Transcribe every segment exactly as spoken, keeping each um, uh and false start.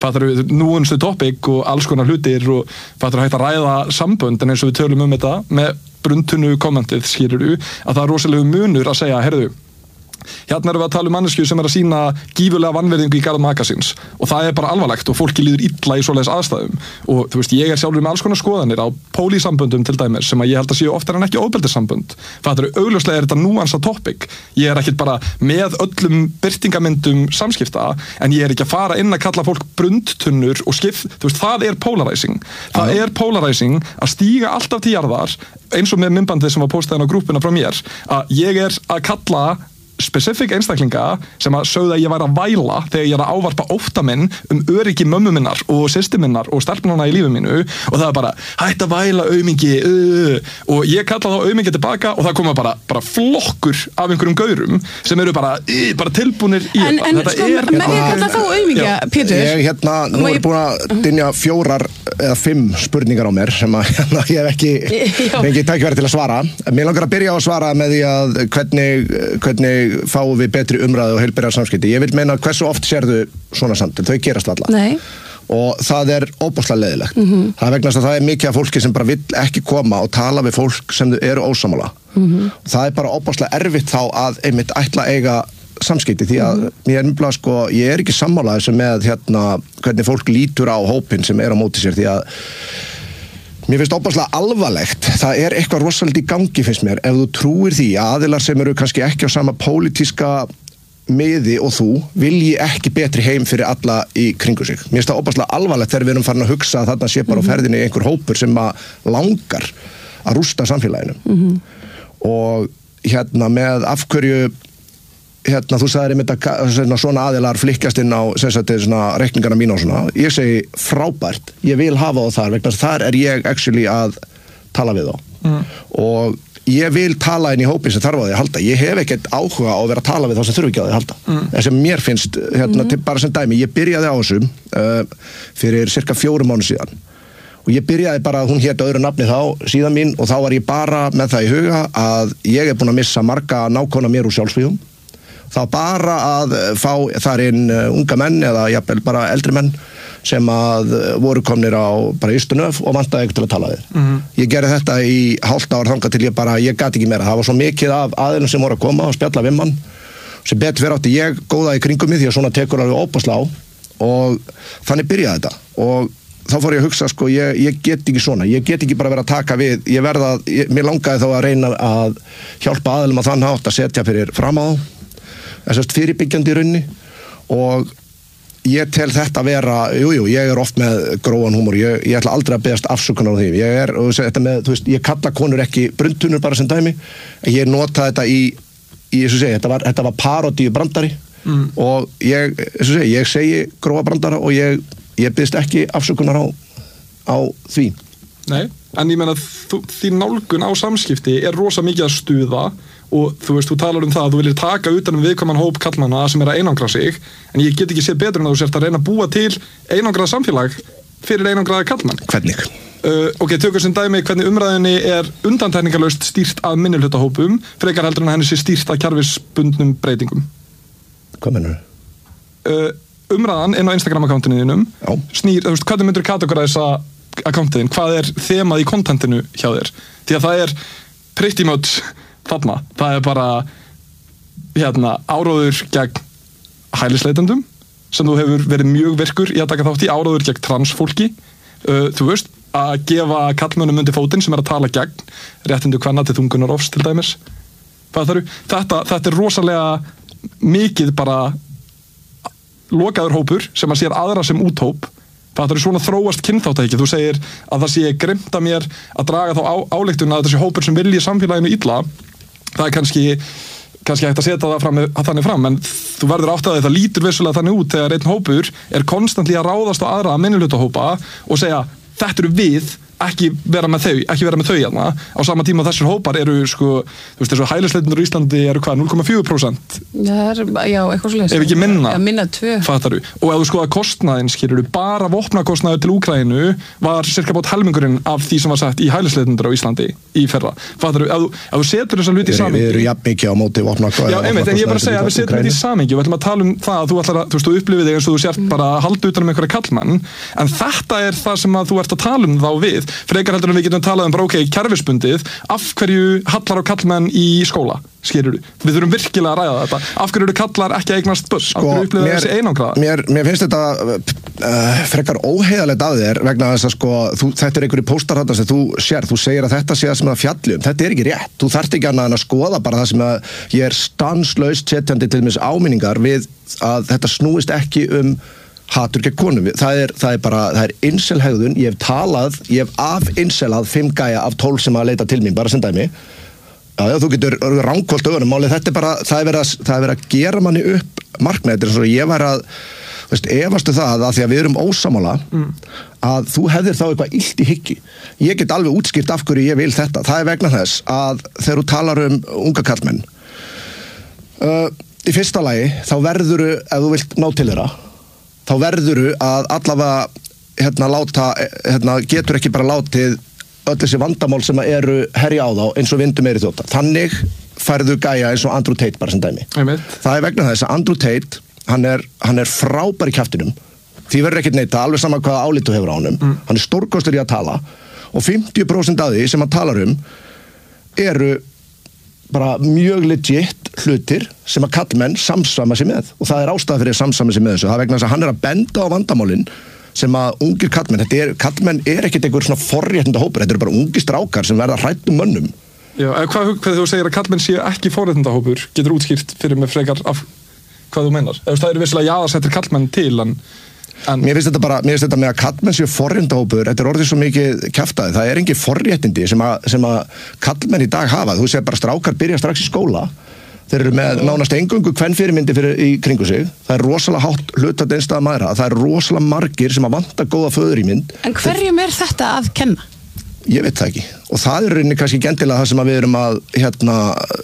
fattar við núunstu topic og alls konar hlutir og fattar hægt að ræða sambönd en eins og við tölum um þetta með brunntunu kommentið skilurðu að það er rosalega munur að segja, heyrðu hérna erum við að tala um manneskju sem er að sýna gífurlega vanvirðingu í garð maka síns og það er bara alvarlegt og fólki líður illa í svoleiðis aðstæðum og þú veist, ég er sjálfur með alls konar skoðanir á pólísamböndum til dæmis sem að ég held að séu oftar en ekki ofbeldissambönd fattar þú, augljóslega er þetta núansa topic ég er ekkert bara með öllum birtingamyndum samskipta en ég er ekki að fara inn að kalla fólk brundtunnur og skipt, þú veist, það er polarizing það er polarizing að stíga alltaf til jarðar eins og með myndbandið sem var postaðin á grúppuna frá mér að ég er að kalla specific einstaklinga sem að sögðu að ég væri að væla þegar ég er að ávarpa ótta minn um öryggi mömmu minnar og systur minnar og stelpnana í lífi mínu og það er bara hætt að væla aumingi uh, og ég kalla þá aumingi tilbaka og það koma bara, bara flokkur af einhverjum gaurum sem eru bara, uh, bara tilbúnir í en, þetta en þetta sko, er með því að kalla þá aumingja, Pétur ég hérna, nú er ég búin að dynja fjórar eða fimm spurningar á mér sem að hérna, ég hef ekki fengið tækifæri til að svara mér langar að byrja á að svara með því að hvernig, hvernig fáum við betri umræðu og heilbrigðar samskipti. Ég vil meina hversu oft sérðu svona samtöl, þau gerast alla. Nei. Og það er óbúslega leiðilegt. Mm-hmm. Það er vegna þess að það er mikið af fólki sem bara vill ekki koma og tala við fólk sem þau eru ósammála. Mm-hmm. Það er bara óbúslega erfitt þá að einmitt ætla að eiga samskipti því að mm-hmm. ég er umlað sko, ég er ekki sammála þessu með hérna hvernig fólk lítur á hópinn sem er á móti sér því að mér finnst óbúslega alvarlegt, það er eitthvað rosalega í gangi finnst mér, ef þú trúir því að aðilar sem eru kannski ekki á sama pólitíska miði og þú vilji ekki betri heim fyrir alla í kringu sig. Mér finnst það óbúslega alvarlegt þegar við erum farin að hugsa að þarna sé bara á ferðinni einhver hópur sem að langar að rústa samfélaginu. Mm-hmm. Og hérna með afhverju hérna, þú sagðir einmitt að svona aðilar flikkjast inn á svona reikningarna mín og svona, ég segi frábært ég vil hafa það þar, vegna þar er ég actually að tala við þá mm. og ég vil tala inn í hópi sem þarf á því að halda, ég hef ekkert áhuga á að vera að tala við þá sem þurfi ekki á því að halda mm. en sem mér finnst, hérna, mm. bara sem dæmi ég byrjaði á þessu uh, fyrir cirka fjórum mánuð síðan og ég byrjaði bara, hún hét öðru nafni þá síðan mín og þá var ég bara með það í huga að ég er búin að missa marga nákvæmna mér úr sjálfsvíðum þá bara að fá þar inn unga menn eða jafnvel bara eldri menn sem að voru komnir á bara Ystunöf og vantaði ekki til að tala við. Mm-hmm. Ég gerði þetta í hálft ár þangað til ég bara, ég gat ekki meira. Það var svo mikið af aðilum sem voru að koma og spjalla við mann sem betur fyrir átti ég góða í kringum mig því að svona tekur alveg óbúslega á og þannig byrjaði þetta og þá fór ég að hugsa sko, ég, ég get ekki svona, ég get ekki bara verið að taka við, ég verða, ég, mér langaði þá að reyna að hjálpa aðilum á þann hátt að setja fyrir fram á þessast fyrirbyggjandi í raunni og ég tel þetta vera, jújú, jú, ég er oft með gróan húmor, ég, ég ætla aldrei að beðast afsökunar á því, ég er, og þetta með, þú veist, ég kalla konur ekki brundtunur bara sem dæmi, ég nota þetta í, í þessu segi, þetta var, þetta var parodíu brandari mm. og ég, þessu segi, ég segi gróa brandara og ég, ég beðst ekki afsökunar á, á því. Nei, en ég meina því nálgun á samskipti er rosa mikið að stuða og þú veist, þú talar um það að þú viljir taka utan um viðkvæman hóp kallmanna sem er að einangra sig en ég get ekki séð betur en að þú sért að reyna að búa til einangrað samfélag fyrir einangraða kallmann. Hvernig? Uh, ok, tökum sem dæmi hvernig umræðinni er undantekningarlaust stýrt af minnihlutahópum frekar heldur en henni sé stýrt af kerfisbundnum breytingum. Hvað mennur þau? Uh, umræðan inn á Instagram-akkántunni þínum snýr, þú veist, hvernig myndur kategoræsa akkántin, hvað er þemað í kontentinu hjá þér? Því að það er pretty much þarna, það er bara hérna, áróður gegn hælisleitendum sem þú hefur verið mjög virkur í að taka þátt í, áróður gegn transfólki uh, þú veist, að gefa kallmönnum undir fótinn sem er að tala gegn réttindu kvenna til þungunarofs til dæmis þetta, þetta er rosalega mikið bara lokaður hópur sem að sér aðra sem úthóp það er svona þróast kynþáttahyggja, þú segir að það sé grimt að mér að draga þá á, ályktun að þessi hópur sem vilji samfélaginu illa það er kannski, kannski hægt að setja það fram, að þannig fram, en þú verður átt að það lítur vissulega þannig út þegar einn hópur er konstantli að ráðast á aðra minnihlutahópa og segja, þetta eru við ekki vera með þau, ekki vera með þau hérna, á sama tíma þessir hópar eru sko, þú veist, þessu hælisleitendur í Íslandi eru hvað, núll komma fjögur prósent? Já, já, eitthvað svo leiðis. Ef ekki minna, já, minna tvö. Fattaru. Og ef þú skoða kostnaðinn, skilur, bara vopnakostnaður til Úkraínu var cirka bát helmingurinn af því sem var sett í hælisleitendur á Íslandi í fyrra. Fattaru, ef þú, ef þú setur þessa hluti í samhengi. Við erum jafn mikið á móti vopnakostnaður. Já, einmitt, en ég bara segja að við setjum þetta í samhengi, við ætlum að tala um það að þú ætlar að, þú veist, þú upplifir þig eins og þú sért bara að halda utan um einhverja kallmenn, en þetta er það sem að þú ert að tala um þá við, frekar heldur en við getum talað um bara, ok, kerfisbundið, af hverju hallar á kallmenn í skóla, skilur þú? Við þurfum virkilega að ræða þetta. Af hverju eru kallar ekki að eignast börn? Af hverju upplifir þessi einangraða? Mér, mér finnst þetta uh, frekar óheiðalegt af þér vegna þess að sko, þú, þetta er einhverju póstar þarna sem þú sér, þú segir að þetta sé það sem það fjallum, þetta er ekki rétt. Þú þarft ekki annað en að skoða bara það sem að ég er stanslaust setjandi til mis áminningar við að þetta snúist ekki um hatur gegn konum. Það er, það er bara, það er inselhegðun. Ég hef talað, ég hef af-inselað fimm gæja af tólf sem að leita til mín, bara sem dæmi. Já, já, þú getur ránkvöld augunum málið, þetta er bara, það er verið að, það er verið að gera manni upp markmið, þetta er svo ég var að, veist, efastu það að því að við erum ósamála, mm. að þú hefðir þá eitthvað illt í hyggju. Ég get alveg útskýrt af hverju ég vil þetta. Það er vegna þess að þegar þú talar um unga karlmenn, uh, í fyrsta lagi, þá verðuru, ef þú vilt ná til þeirra, þá verðuru að allavega, hérna, láta, hérna, getur ekki bara látið öll þessi vandamál sem eru herja á þá eins og vindum er í þjóta. Þannig færðu gæja eins og Andrew Tate bara sem dæmi. Einmitt. Það er vegna þess að Andrew Tate, hann er, hann er frábær í kjaftinum. Því verður ekkert neita, alveg sama hvaða álit þú hefur á honum. Mm. Hann er stórkostur í að tala og fimmtíu prósent af því sem hann talar um eru bara mjög legit hlutir sem að kallmenn samsama sig með og það er ástæða fyrir að samsama sig með þessu. Það er vegna þess að hann er að benda á vandamálin sem að ungir kallmenn, þetta er, kallmenn er ekkert einhver svona forréttinda hópur, þetta eru bara ungir strákar sem verða hrættum mönnum. Já, hvað, hvað þú segir að kallmenn séu ekki forréttinda hópur, getur útskýrt fyrir mig frekar af hvað þú meinar? Það eru vissilega jaðarsettir kallmenn til, en, en... Mér finnst þetta bara, mér finnst þetta með að kallmenn séu forréttinda hópur, þetta er orðið svo mikið kjaftaði, það er engin forréttindi sem að, sem að kallmenn í dag hafa, þú segir bara strákar byrja strax í skóla. Þeir eru með nánast eingöngu kvenfyrirmyndi fyrir í kringu sig. Það er rosalega hátt hlutfall einstæða mæðra. Það er rosalega margir sem að vanta góða föðurímynd. En hverjum er þetta að kenna? Ég veit það ekki. Og það er rauninni kannski ekki endilega það sem við erum að, hérna,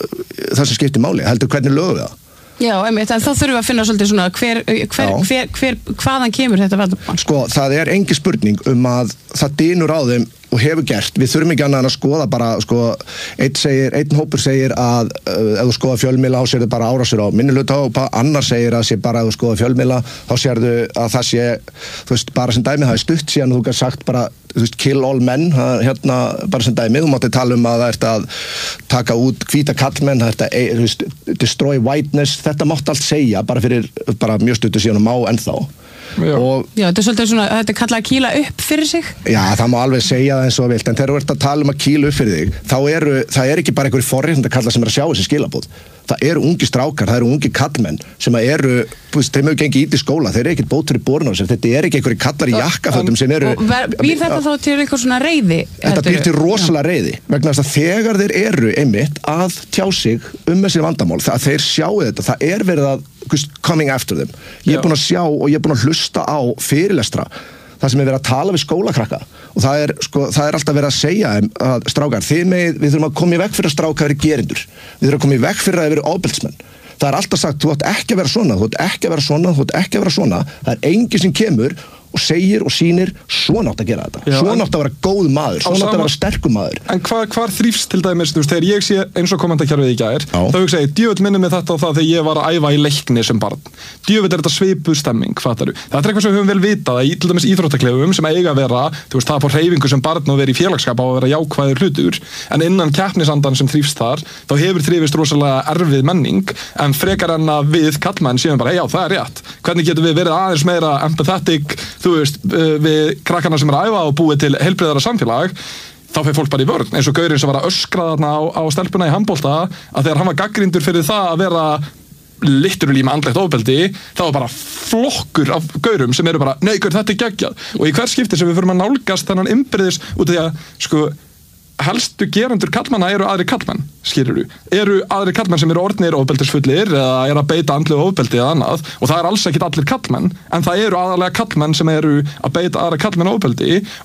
það sem skiptir máli. Heldur hvernig lögum við það? Já, einmitt, en þá þurfum við að finna svolítið svona hver, hver, hver, hver, hvaðan kemur þetta vandamál? Sko, það er engin spurning um að það dynur á þeim og hefur gert, við þurfum ekki annað en að skoða bara, sko, einn segir, einn hópur segir að uh, ef þú skoða fjölmiðla þá sér þau bara árásir á minnihlutahópa, annar segir að sé bara ef þú skoða fjölmiðla þá sér þau að það sé, þú veist, bara sem dæmi, það er stutt síðan þú gæti sagt bara, þú veist, kill all men, það, hérna, bara sem dæmi, þú mátti tala um að það ert að taka út hvíta kallmenn, það ert að, þú veist, destroy whiteness, þetta mátti allt segja bara fyrir, bara mjög stuttu síðan og má ennþá. Já. Og, já, þetta er svolítið svona, þetta er kallað að kýla upp fyrir sig. Já, það má alveg segja það eins og vilt, en þegar þú ert að tala um að kýla upp fyrir þig, þá eru, það er ekki bara einhverjir forréttindi kallar sem er að sjá þessi skilaboð. Það eru ungi strákar, það eru ungi kallmenn sem eru, þú veist, þeim hefur gengið ít í skóla, þeir eru ekkert bótur í borun á sér, þetta er ekki einhverjir kallar í jakkafötum sem eru... Og býr þetta þá til eitthvað svona reiði? Þetta býr til rosalega reiði, vegna þess að þegar þeir eru einmitt að tjá sig um þessi vandamál, það þeir sjáu þetta, það er verið að coming after them. Ég er búin að sjá og ég er búin að hlusta á fyrirlestra það sem er verið að tala við skólakrakka og það er, sko, það er alltaf verið að segja að strákar, þið með, við þurfum að koma í veg fyrir að strákar eru gerindur, við þurfum að koma í veg fyrir að þeir eru ofbeldismenn. Það er alltaf sagt, þú ætti ekki að vera svona, þú ætti ekki að vera svona, þú ætti ekki að vera svona, það er enginn sem kemur og segir og sýnir svona átt að gera þetta, já, svona átt að vera góð maður, svona átt að vera sterkur maður. En hvað hvar þrífst til dæmis, þú veist, þegar ég sé eins og kommentarkerfið í gær, þá hugsa ég, djöfull minni með þetta og það þegar ég var að æfa í leikni sem barn. Djöfull er þetta svipuð stemming, fattaru. Það er eitthvað sem við höfum vel vitað að í til dæmis íþróttaklefum sem eiga að vera, þú veist, það på hreyfingu sem barn og vera í félagsskap á að vera jákvæður hlutur, en innan keppnisandan sem þrífst þar, þá hefur þrifist rosalega erfið menning, en frekar en að við kallmenn séum bara, hey, já, það er rétt. Hvernig getum við verið aðeins meira empathetic, þú veist, við krakkana sem er að æfa og búið til heilbrigðara samfélag, þá fer fólk bara í vörn, eins og gaurinn sem var að öskra þarna á, á stelpuna í handbolta, að þegar hann var gagnrýndur fyrir það að vera literally með andlegt ofbeldi, þá var bara flokkur af gaurum sem eru bara, nei, gaur, þetta er geggjað, og í hver skipti sem við förum að nálgast þennan innbyrðis út af því að, sko, helstu gerendur kallmanna eru aðri kallmenn, skilur þú, eru aðri kallmenn sem eru orðnir ofbeldisfullir eða eru að beita andlegu ofbeldi eða annað og það er alls ekkit allir kallmenn, en það eru aðalega kallmenn sem eru að beita aðra kallmenn ofbeldi og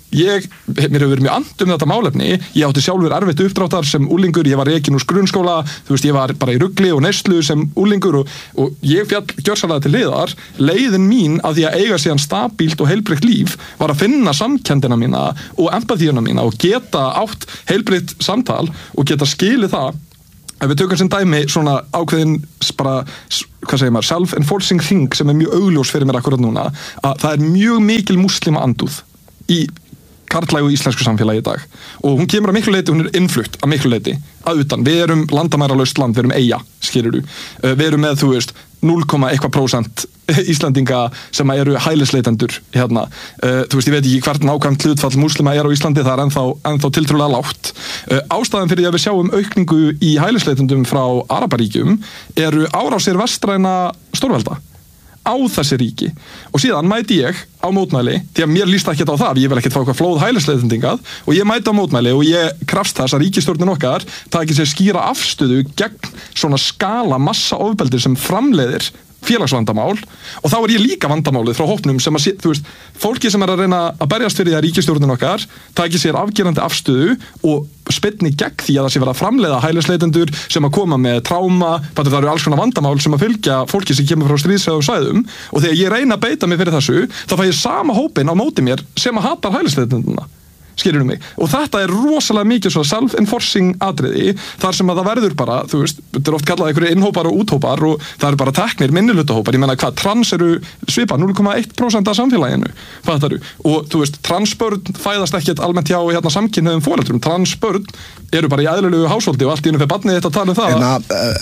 ég, mér hefur verið mjög and um þetta málefni, ég átti sjálfur erfitt uppdráttar sem úlingur, ég var rekinn úr grunnskóla, þú veist, ég var bara í rugli og neyslu sem úlingur og, og ég fjall gjörsamlega til hliðar, leiðin mín að því að eiga síðan stabílt og heilbrigt líf var að finna samkenndina mína og empathíuna mína og geta átt heilbritt samtal og geta skilið það. Ef við tökum sem dæmi svona ákveðin bara, hvað segir maður, self-enforcing thing sem er mjög augljós fyrir mér akkurat núna, að það er mjög mikil muslima andúð í karlægu íslensku samfélagi í dag og hún kemur að miklu leyti, hún er innflutt að miklu leyti að utan, við erum landamæralaust land, við erum eyja, skilurðu, við erum með, þú veist, núll komma eitthvað prósent Íslandinga sem eru hælisleitendur hérna, uh, þú veist, ég veit ekki hvert nákvæmt hlutfall múslima er á Íslandi, það er ennþá, ennþá tiltrúlega lágt. Uh, ástæðan fyrir að við sjáum aukningu í hælisleitendum frá Arabaríkjum eru árásir vestræna stórvelda á þessi ríki og síðan mæti ég á mótmæli því að mér líst ekkert á það, ég vil ekkert fá eitthvað flóð hælisleitendingað og ég mæti á mótmæli og ég krafst þess að ríkisstjórnin okkar taki sér skýra afstöðu gegn svona skala massa ofbeldi sem framleiðir félagsvandamál og þá er ég líka vandamálið frá hópnum sem að, þú veist, fólki sem er að reyna að berjast fyrir því að ríkisstjórnin okkar taki sér afgerandi afstöðu og spyrni gegn því að það sé vera að framleiða hælisleitendur sem að koma með tráma, það eru alls konar vandamál sem að fylgja fólki sem kemur frá stríðshrjáðum svæðum og þegar ég reyna að beita mig fyrir þessu þá fæ ég sama hópinn á móti mér sem að hatar hælisleitenduna. Skilur mig. Og þetta er rosalega mikið svona self-enforcing atriði þar sem að það verður bara, þú veist, þetta er oft kallað einhverju innhópar og úthópar og það eru bara teknir minnihlutahópar, ég menna hvað, trans eru svipa núll komma eitt prósent af samfélaginu, fattaru, og þú veist, transbörn fæðast ekkert almennt hjá hérna samkynhneigðum foreldrum, transbörn eru bara í eðlilegu hásóldi og allt í einu fyrir barnið þetta að tala um það. Hérna,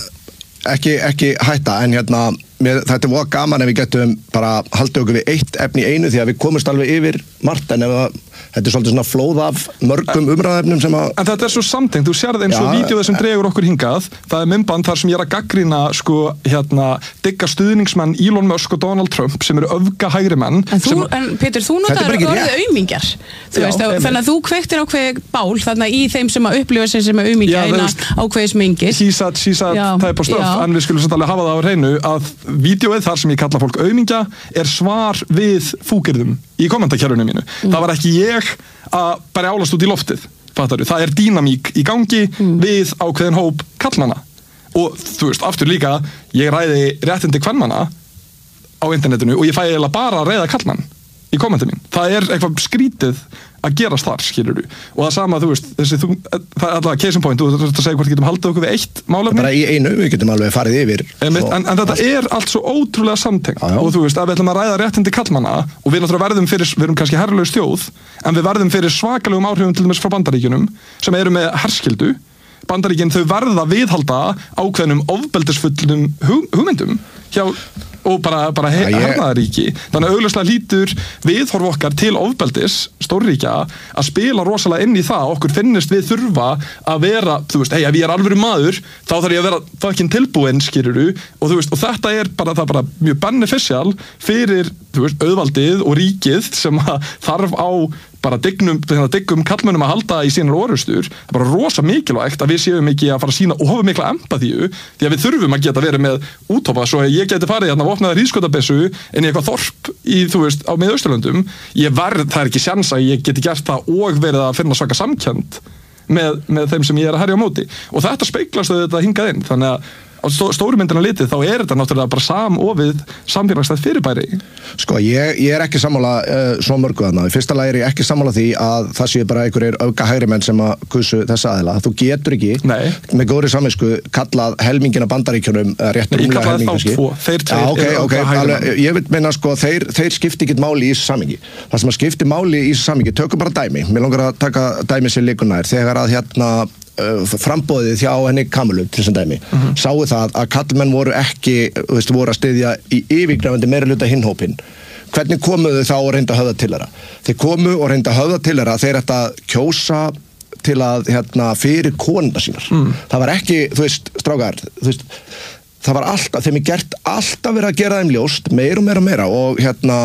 uh, ekki, ekki hætta, en hérna, mér, þetta er mjög gaman ef við getum bara haldið okkur við eitt efni í einu því að við komumst alveg yfir margt en ef að þetta er svolítið svona flóð af mörgum umræðefnum sem að... En þetta er svo samtengt, þú sérð eins og vídeóið sem dregur okkur hingað, það er myndband þar sem ég er að gagnrýna sko, hérna, digga stuðningsmenn Elon Musk og Donald Trump sem eru öfga hægri menn. En, þú, sem... en Pétur, þú notar orðið aumingjar, þannig að þú kveiktir ákveð bál þarna í þeim sem að upplifa sig sem að aumingja eina ákveðis mengis. Sísat, sísat, type of stuff, en við skulum samt alveg hafa það á hreinu að vídeóið þar sem ég kalla fólk aumingja er svar við fúkyrðum í kommentarkerfinu mínu. Mm. Það var ekki ég að bara álast út í loftið, fattaru. Það er dýnamík í gangi mm. við ákveðin hóp kallmanna. Og þú veist, aftur líka, ég ræði réttindi kvenmanna á internetinu og ég fæ eiginlega bara að ræða kallmann í kommentar mín. Það er eitthvað skrítið að gerast þar, skilur þú. Og það sama, þú veist, þessi, þú, það er alltaf case in point, þú þurft að segja hvort getum haldið okkur við eitt málefni. Bara í einu, við getum alveg farið yfir. En, en, en þetta er allt svo ótrúlega samtengt og þú veist, að við ætlum að ræða réttindi kallmanna og við náttúrulega verðum fyrir, við erum kannski herrlaus þjóð, en við verðum fyrir svakalegum áhrifum til dæmis frá Bandaríkjunum sem eru með herskildu. Bandaríkin þau verða viðhalda ákveðnum ofbeldisfullum hugmyndum hjá og bara, bara he- ja, hernaðaríki. Þannig að augljóslega lítur viðhorf okkar til ofbeldis stórríkja að spila rosalega inn í það okkur finnist við þurfa að vera, þú veist, hei, ef ég er alvöru maður þá þarf ég að vera fucking tilbúinn, skilurðu, og þú veist, og þetta er bara, það er bara mjög beneficial fyrir, þú veist, auðvaldið og ríkið sem að þarf á bara dignum, diggum kallmönnum að halda í sínar orustur. Það er bara rosa mikilvægt að við séum ekki að fara að sína og hafa mikla empathíu því að við þurfum að geta verið með útópa svo ég geti farið hérna vopnaða hríðskotabessu en í eitthvað þorp í, þú veist, á Miðausturlöndum. Ég verð, það er ekki sjans að ég geti gert það og verið að finna svaka samkennd með, með þeim sem ég er að herja á móti. Og þetta speglast auðvitað hingað inn. Þannig að á stóru myndina litið þá er þetta náttúrulega bara samofið samfélagslega fyrirbæri. Sko, ég, ég er ekki sammála uh, svo mörgu þarna. Í fyrsta lagi er ég ekki sammála því að það séu bara einhverjir öfga hægri menn sem að kusu þessa aðila. Þú getur ekki Nei. með góðri samvisku kallað helmingina Bandaríkjunum rétt rúmlega helming kannski. Þeir tveir Já, okay, eru okay, öfga hægri menn. Ég vil meina sko, þeir, þeir skipti ekki máli í þessu samhengi. Það sem að skipti máli í þessu samhengi, tökum bara dæmi. Mér langar að taka dæmi sér líkunær þegar að hérna frambóðið hjá henni Kamilu til þessum dæmi mm -hmm. sáu það að kallmenn voru ekki veist, voru að styðja í yfirgnæfandi meirihluta hinhópinn. Hvernig komuðu þá og reynda að höfða til þeirra? Þeir komu og reynda að höfða til þeirra þeir ætta að kjósa til að hérna, fyrir konuna sínar mm. það var ekki, þú veist, strákar þú veist, það var alltaf, þeim er gert alltaf verið að gera þeim ljóst meira og meira og meira og hérna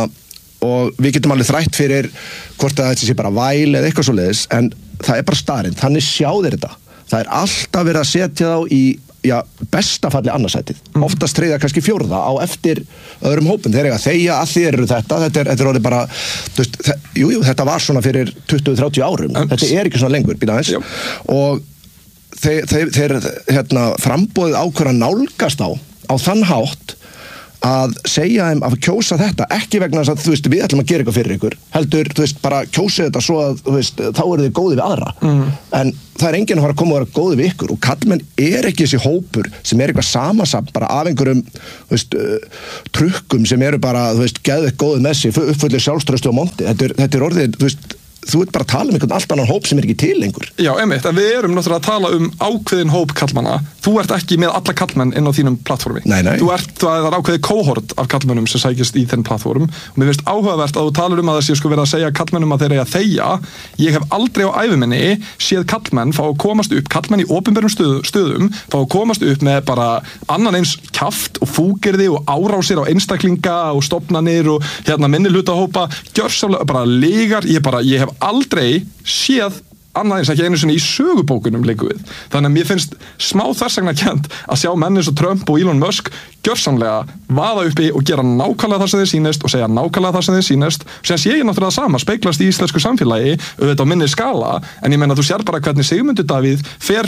og við getum alveg þrætt fyrir hvort að þetta sé bara væl eða eitthvað svoleiðis en það er bara staðreynd, þannig sjá þeir þetta. Það er alltaf verið að setja þá í já, bestafalli annarsætið, mm. oftast þriðja kannski fjórða á eftir öðrum hópum, þeir eiga að þegja að þið eru þetta, þetta er, þetta er orðið bara þú veist, jú, jú, þetta var svona fyrir tuttugu til þrjátíu árum, um, þetta er ekki svona lengur býta aðeins, og þeir, þeir, þeir hérna, frambóðið ákveður að nálgast á á þann hátt að segja þeim að kjósa þetta ekki vegna þess að þú veist við ætlum að gera eitthvað fyrir ykkur heldur, þú veist, bara kjósa þetta svo að þú veist, þá eru þið góði við aðra mm. en það er enginn að fara að koma og vera góði við ykkur og kallmenn er ekki þessi hópur sem er eitthvað samasamt bara af einhverjum þú veist, uh, trukkum sem eru bara þú veist, geðveikt góðið með sig uppfullið sjálfstrausti og monti, þetta er, þetta er orðið þú veist, þú ert bara að tala um einhvern allt annan hóp sem er ekki til lengur. Já, einmitt, en við erum náttúrulega að tala um ákveðin hóp kallmanna. Þú ert ekki með alla kallmenn inn á þínum plattformi. Nei, nei. Þú ert, það er ákveðið kóhort af kallmennum sem sækist í þenn plattform og mér finnst áhugavert að þú talar um að þessi sko verið að segja kallmennum að þeir eiga að þegja. Ég hef aldrei á æviminni séð kallmenn fá að komast upp, kallmenn í opinberum stöð, stöðum, fá að komast upp með bara annan eins kjaft og fúkirði og árásir á einstaklinga og stofnanir og hérna minnihlutahópa, gjörsamlega bara lygar, ég bara, ég hef aldrei séð annað eins ekki einu sinni í sögubókunum leiku við. Þannig að mér finnst smá þversagnarkennt að sjá menn eins og Trump og Elon Musk gjörsamlega vaða uppi og gera nákvæmlega það sem þeir sýnist og segja nákvæmlega það sem þeir sýnist. Sen sé ég náttúrulega það sama, speiklast í íslensku samfélagi auðvitað á minni skala, en ég meina þú sér bara hvernig Sigmundur Davíð fer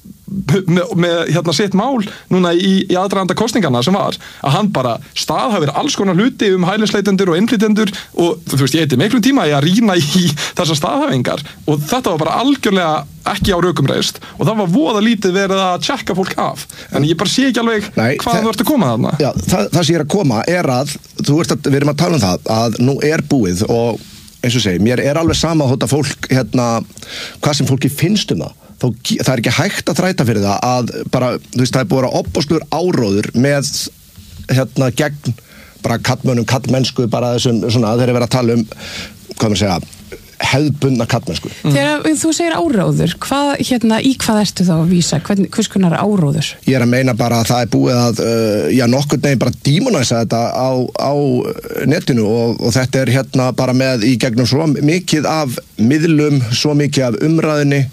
með, með hérna sitt mál núna í, í aðdraganda kosningarna sem var að hann bara staðhæfir alls konar hluti um hælisleitendur og innflytjendur og þú veist ég eitthvað miklum tíma í að rýna í þessar staðhæfingar og þetta var bara algjörlega ekki á rökum reist og það var voða lítið verið að tjekka fólk af en ég bara sé ekki alveg Nei, hvaðan þú ert að koma þarna. Já, það, það sem ég er að koma er að þú ert að, við erum að tala um það að nú er búið og eins og segi, mér er alveg sama að hóta fólk hérna, hvað sem fólki finnst um það Þó, það er ekki hægt að þræta fyrir það að bara, þú veist, það er búið að vera opbóðslegur áróður með hérna gegn bara kallmönnum, kallmennsku bara þessum, svona, þeir eru verið að tala um hvað maður segja, hefðbundna kallmennsku. Mm. Þegar þú segir áróður, hvað, hérna, í hvað ertu þá að vísa? Hvern, hvers konar áróður? Ég er að meina bara að það er búið að uh, já, nokkurn veginn bara dímonæsa þetta á, á netinu og, og þetta er hérna bara með í gegnum svo mikið af miðlum, svo mikið af umræðinni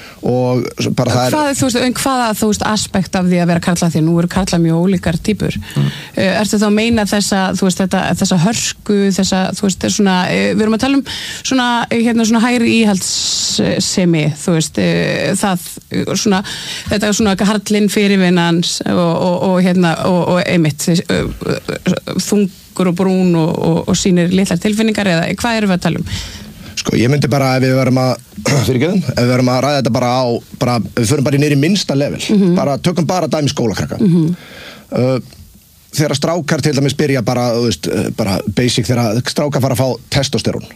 og bara það er hvað, þú veist, en hvaða þú veist aspekt af því að vera karla því að nú eru karla mjög ólíkar típur mm. uh, ertu þá að meina þessa þú veist þetta, þessa hörsku þessa, þú veist, svona, uh, við erum að tala um svona, hérna svona hægri íhaldssemi þú veist, uh, það svona, þetta er svona harlinn fyrirvinnans og, og, og hérna og, og einmitt uh, uh, þungur og brún og, og, og sýnir litlar tilfinningar eða hvað erum við að tala um? Sko, ég myndi bara ef við verum að fyrirgeðum, ef við verum að ræða þetta bara á bara, við förum bara í niður í minnsta level mm -hmm. bara tökum bara dæmi skólakrakka mm -hmm. uh, þegar strákar til dæmis byrja bara, þú veist, bara basic þegar strákar fara að fá testosterón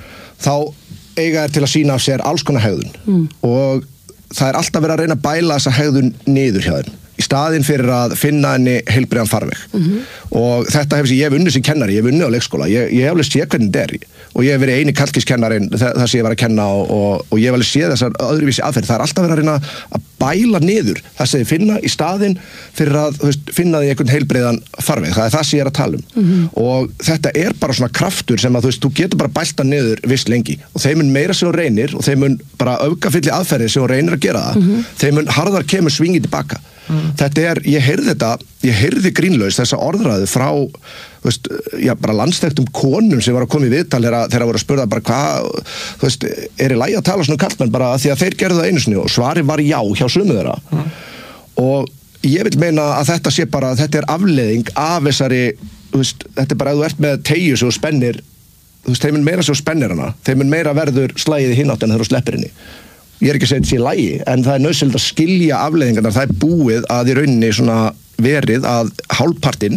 þá eiga er til að sína af sér alls konar hegðun mm. og það er alltaf verið að reyna að bæla þessa hegðun niður hjá þeim í staðinn fyrir að finna henni heilbrigðan farveg mm -hmm. og þetta hefur sem ég hef unnið sem kennari, ég hef unnið á leikskóla ég, ég hef alveg séð hvernig þetta er og ég hef verið eini kallkískennarin þar sem ég var að kenna og, og, og ég hef alveg séð þessar öðruvísi aðferð, það er alltaf verið að reyna að bæla niður það sem þið finna í staðinn fyrir að veist, finna því einhvern heilbrigðan farveg, það er það sem ég er að tala um mm -hmm. og þetta er bara svona kraftur sem að þú veist, þú getur bara bælta niður viss lengi og þeim mun meira sem þú reynir og þeim mun bara öfgafylli aðferði sem þú reynir að gera það mm -hmm. þeim mun harðar kemur svingið tilbaka Mm. Þetta er, ég heyrði þetta, ég heyrði grínlaus þessa orðræðu frá, þú veist, já, bara landsþekktum konum sem var að koma í viðtal þegar þeir voru að spurða bara hvað, þú veist, er í lagi að tala svona kallmenn bara því að þeir gerðu það einu sinni og svari var já hjá sumu þeirra mm. og ég vil meina að þetta sé bara, þetta er afleiðing af þessari, þú veist, þetta er bara að þú ert með teygju sem þú spennir, þú veist, þeim mun meira sem þú spennir hana, þeim mun meira verður slægið í hináttina þegar þú sleppir henni. Ég er ekki að segja þetta sé í lagi, en það er nauðsynlegt að skilja afleiðingarnar, það er búið að í rauninni svona verið að hálfpartinn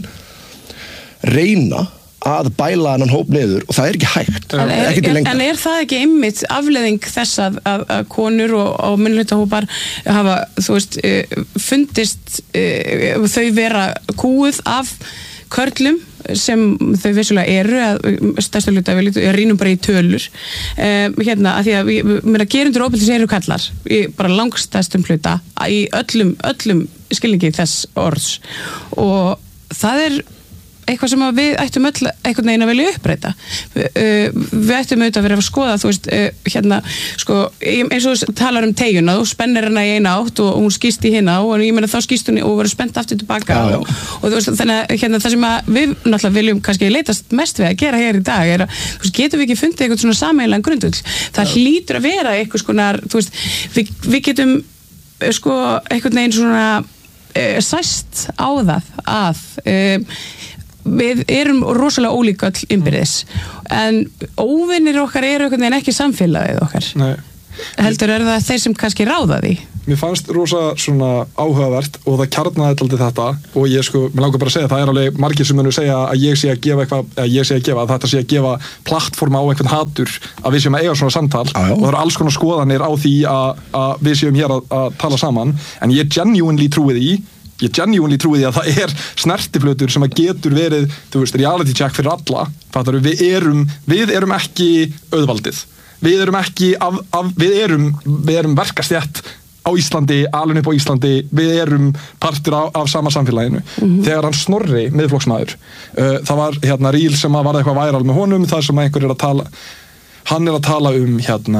reyna að bæla hennan hóp niður og það er ekki hægt, en er, ekki til lengdar. En er það ekki einmitt afleiðing þess að, að, að konur og, og minnihlutahópar hafa, þú veist, fundist þau vera kúuð af körlum sem þau vissulega eru að stærsta hluta við rýnum bara í tölur um, hérna að því að við, mér að gerundur óbildis eru kallar í bara langstærstum hluta í öllum, öllum skilningi þess orðs og það er eitthvað sem við ættum öll einhvern veginn að vilja uppbreyta. Uh, við ættum auðvitað að vera að skoða, þú veist, uh, hérna, sko, eins og þú talar um teyjuna, þú spennir hana í eina átt og hún skýst í hina og ég meina þá skýst hún og verður spennt aftur tilbaka já, já. og, og þú veist, þannig að hérna, það sem að við náttúrulega viljum kannski leitast mest við að gera hér í dag er að, þú veist, getum við ekki fundið eitthvað svona sameiginlegan grundvöll. Það já. Hlýtur að vera eitthvað skonar, þú veist, við, við getum sko, einhvern veginn svona uh, sæst á það að uh, við erum rosalega ólík öll innbyrðis en óvinnir okkar eru einhvern veginn ekki samfélagið okkar. Nei. Heldur er það þeir sem kannski ráða því. Mér fannst rosa svona áhugavert og það kjarnaði alltaf þetta og ég sko, mér langar bara að segja það er alveg margir sem munu segja að ég sé að gefa eitthvað, að ég sé að gefa, að þetta sé að gefa plattform á einhvern hatur að við séum að eiga svona samtal já, já. og það eru alls konar skoðanir á því að, að við séum hér að, að tala saman en ég genuinely trúi því ég genuinely trúi því að það er snertiflötur sem að getur verið, þú veist, reality check fyrir alla, fattar við erum við erum ekki auðvaldið við erum ekki af, af við erum, við erum verkastjætt á Íslandi, alveg upp á Íslandi við erum partur af, af sama samfélaginu mm-hmm. þegar hann Snorri, miðflokksmaður uh, það var hérna ríl sem að var eitthvað væral með honum, það sem einhver er að tala hann er að tala um hérna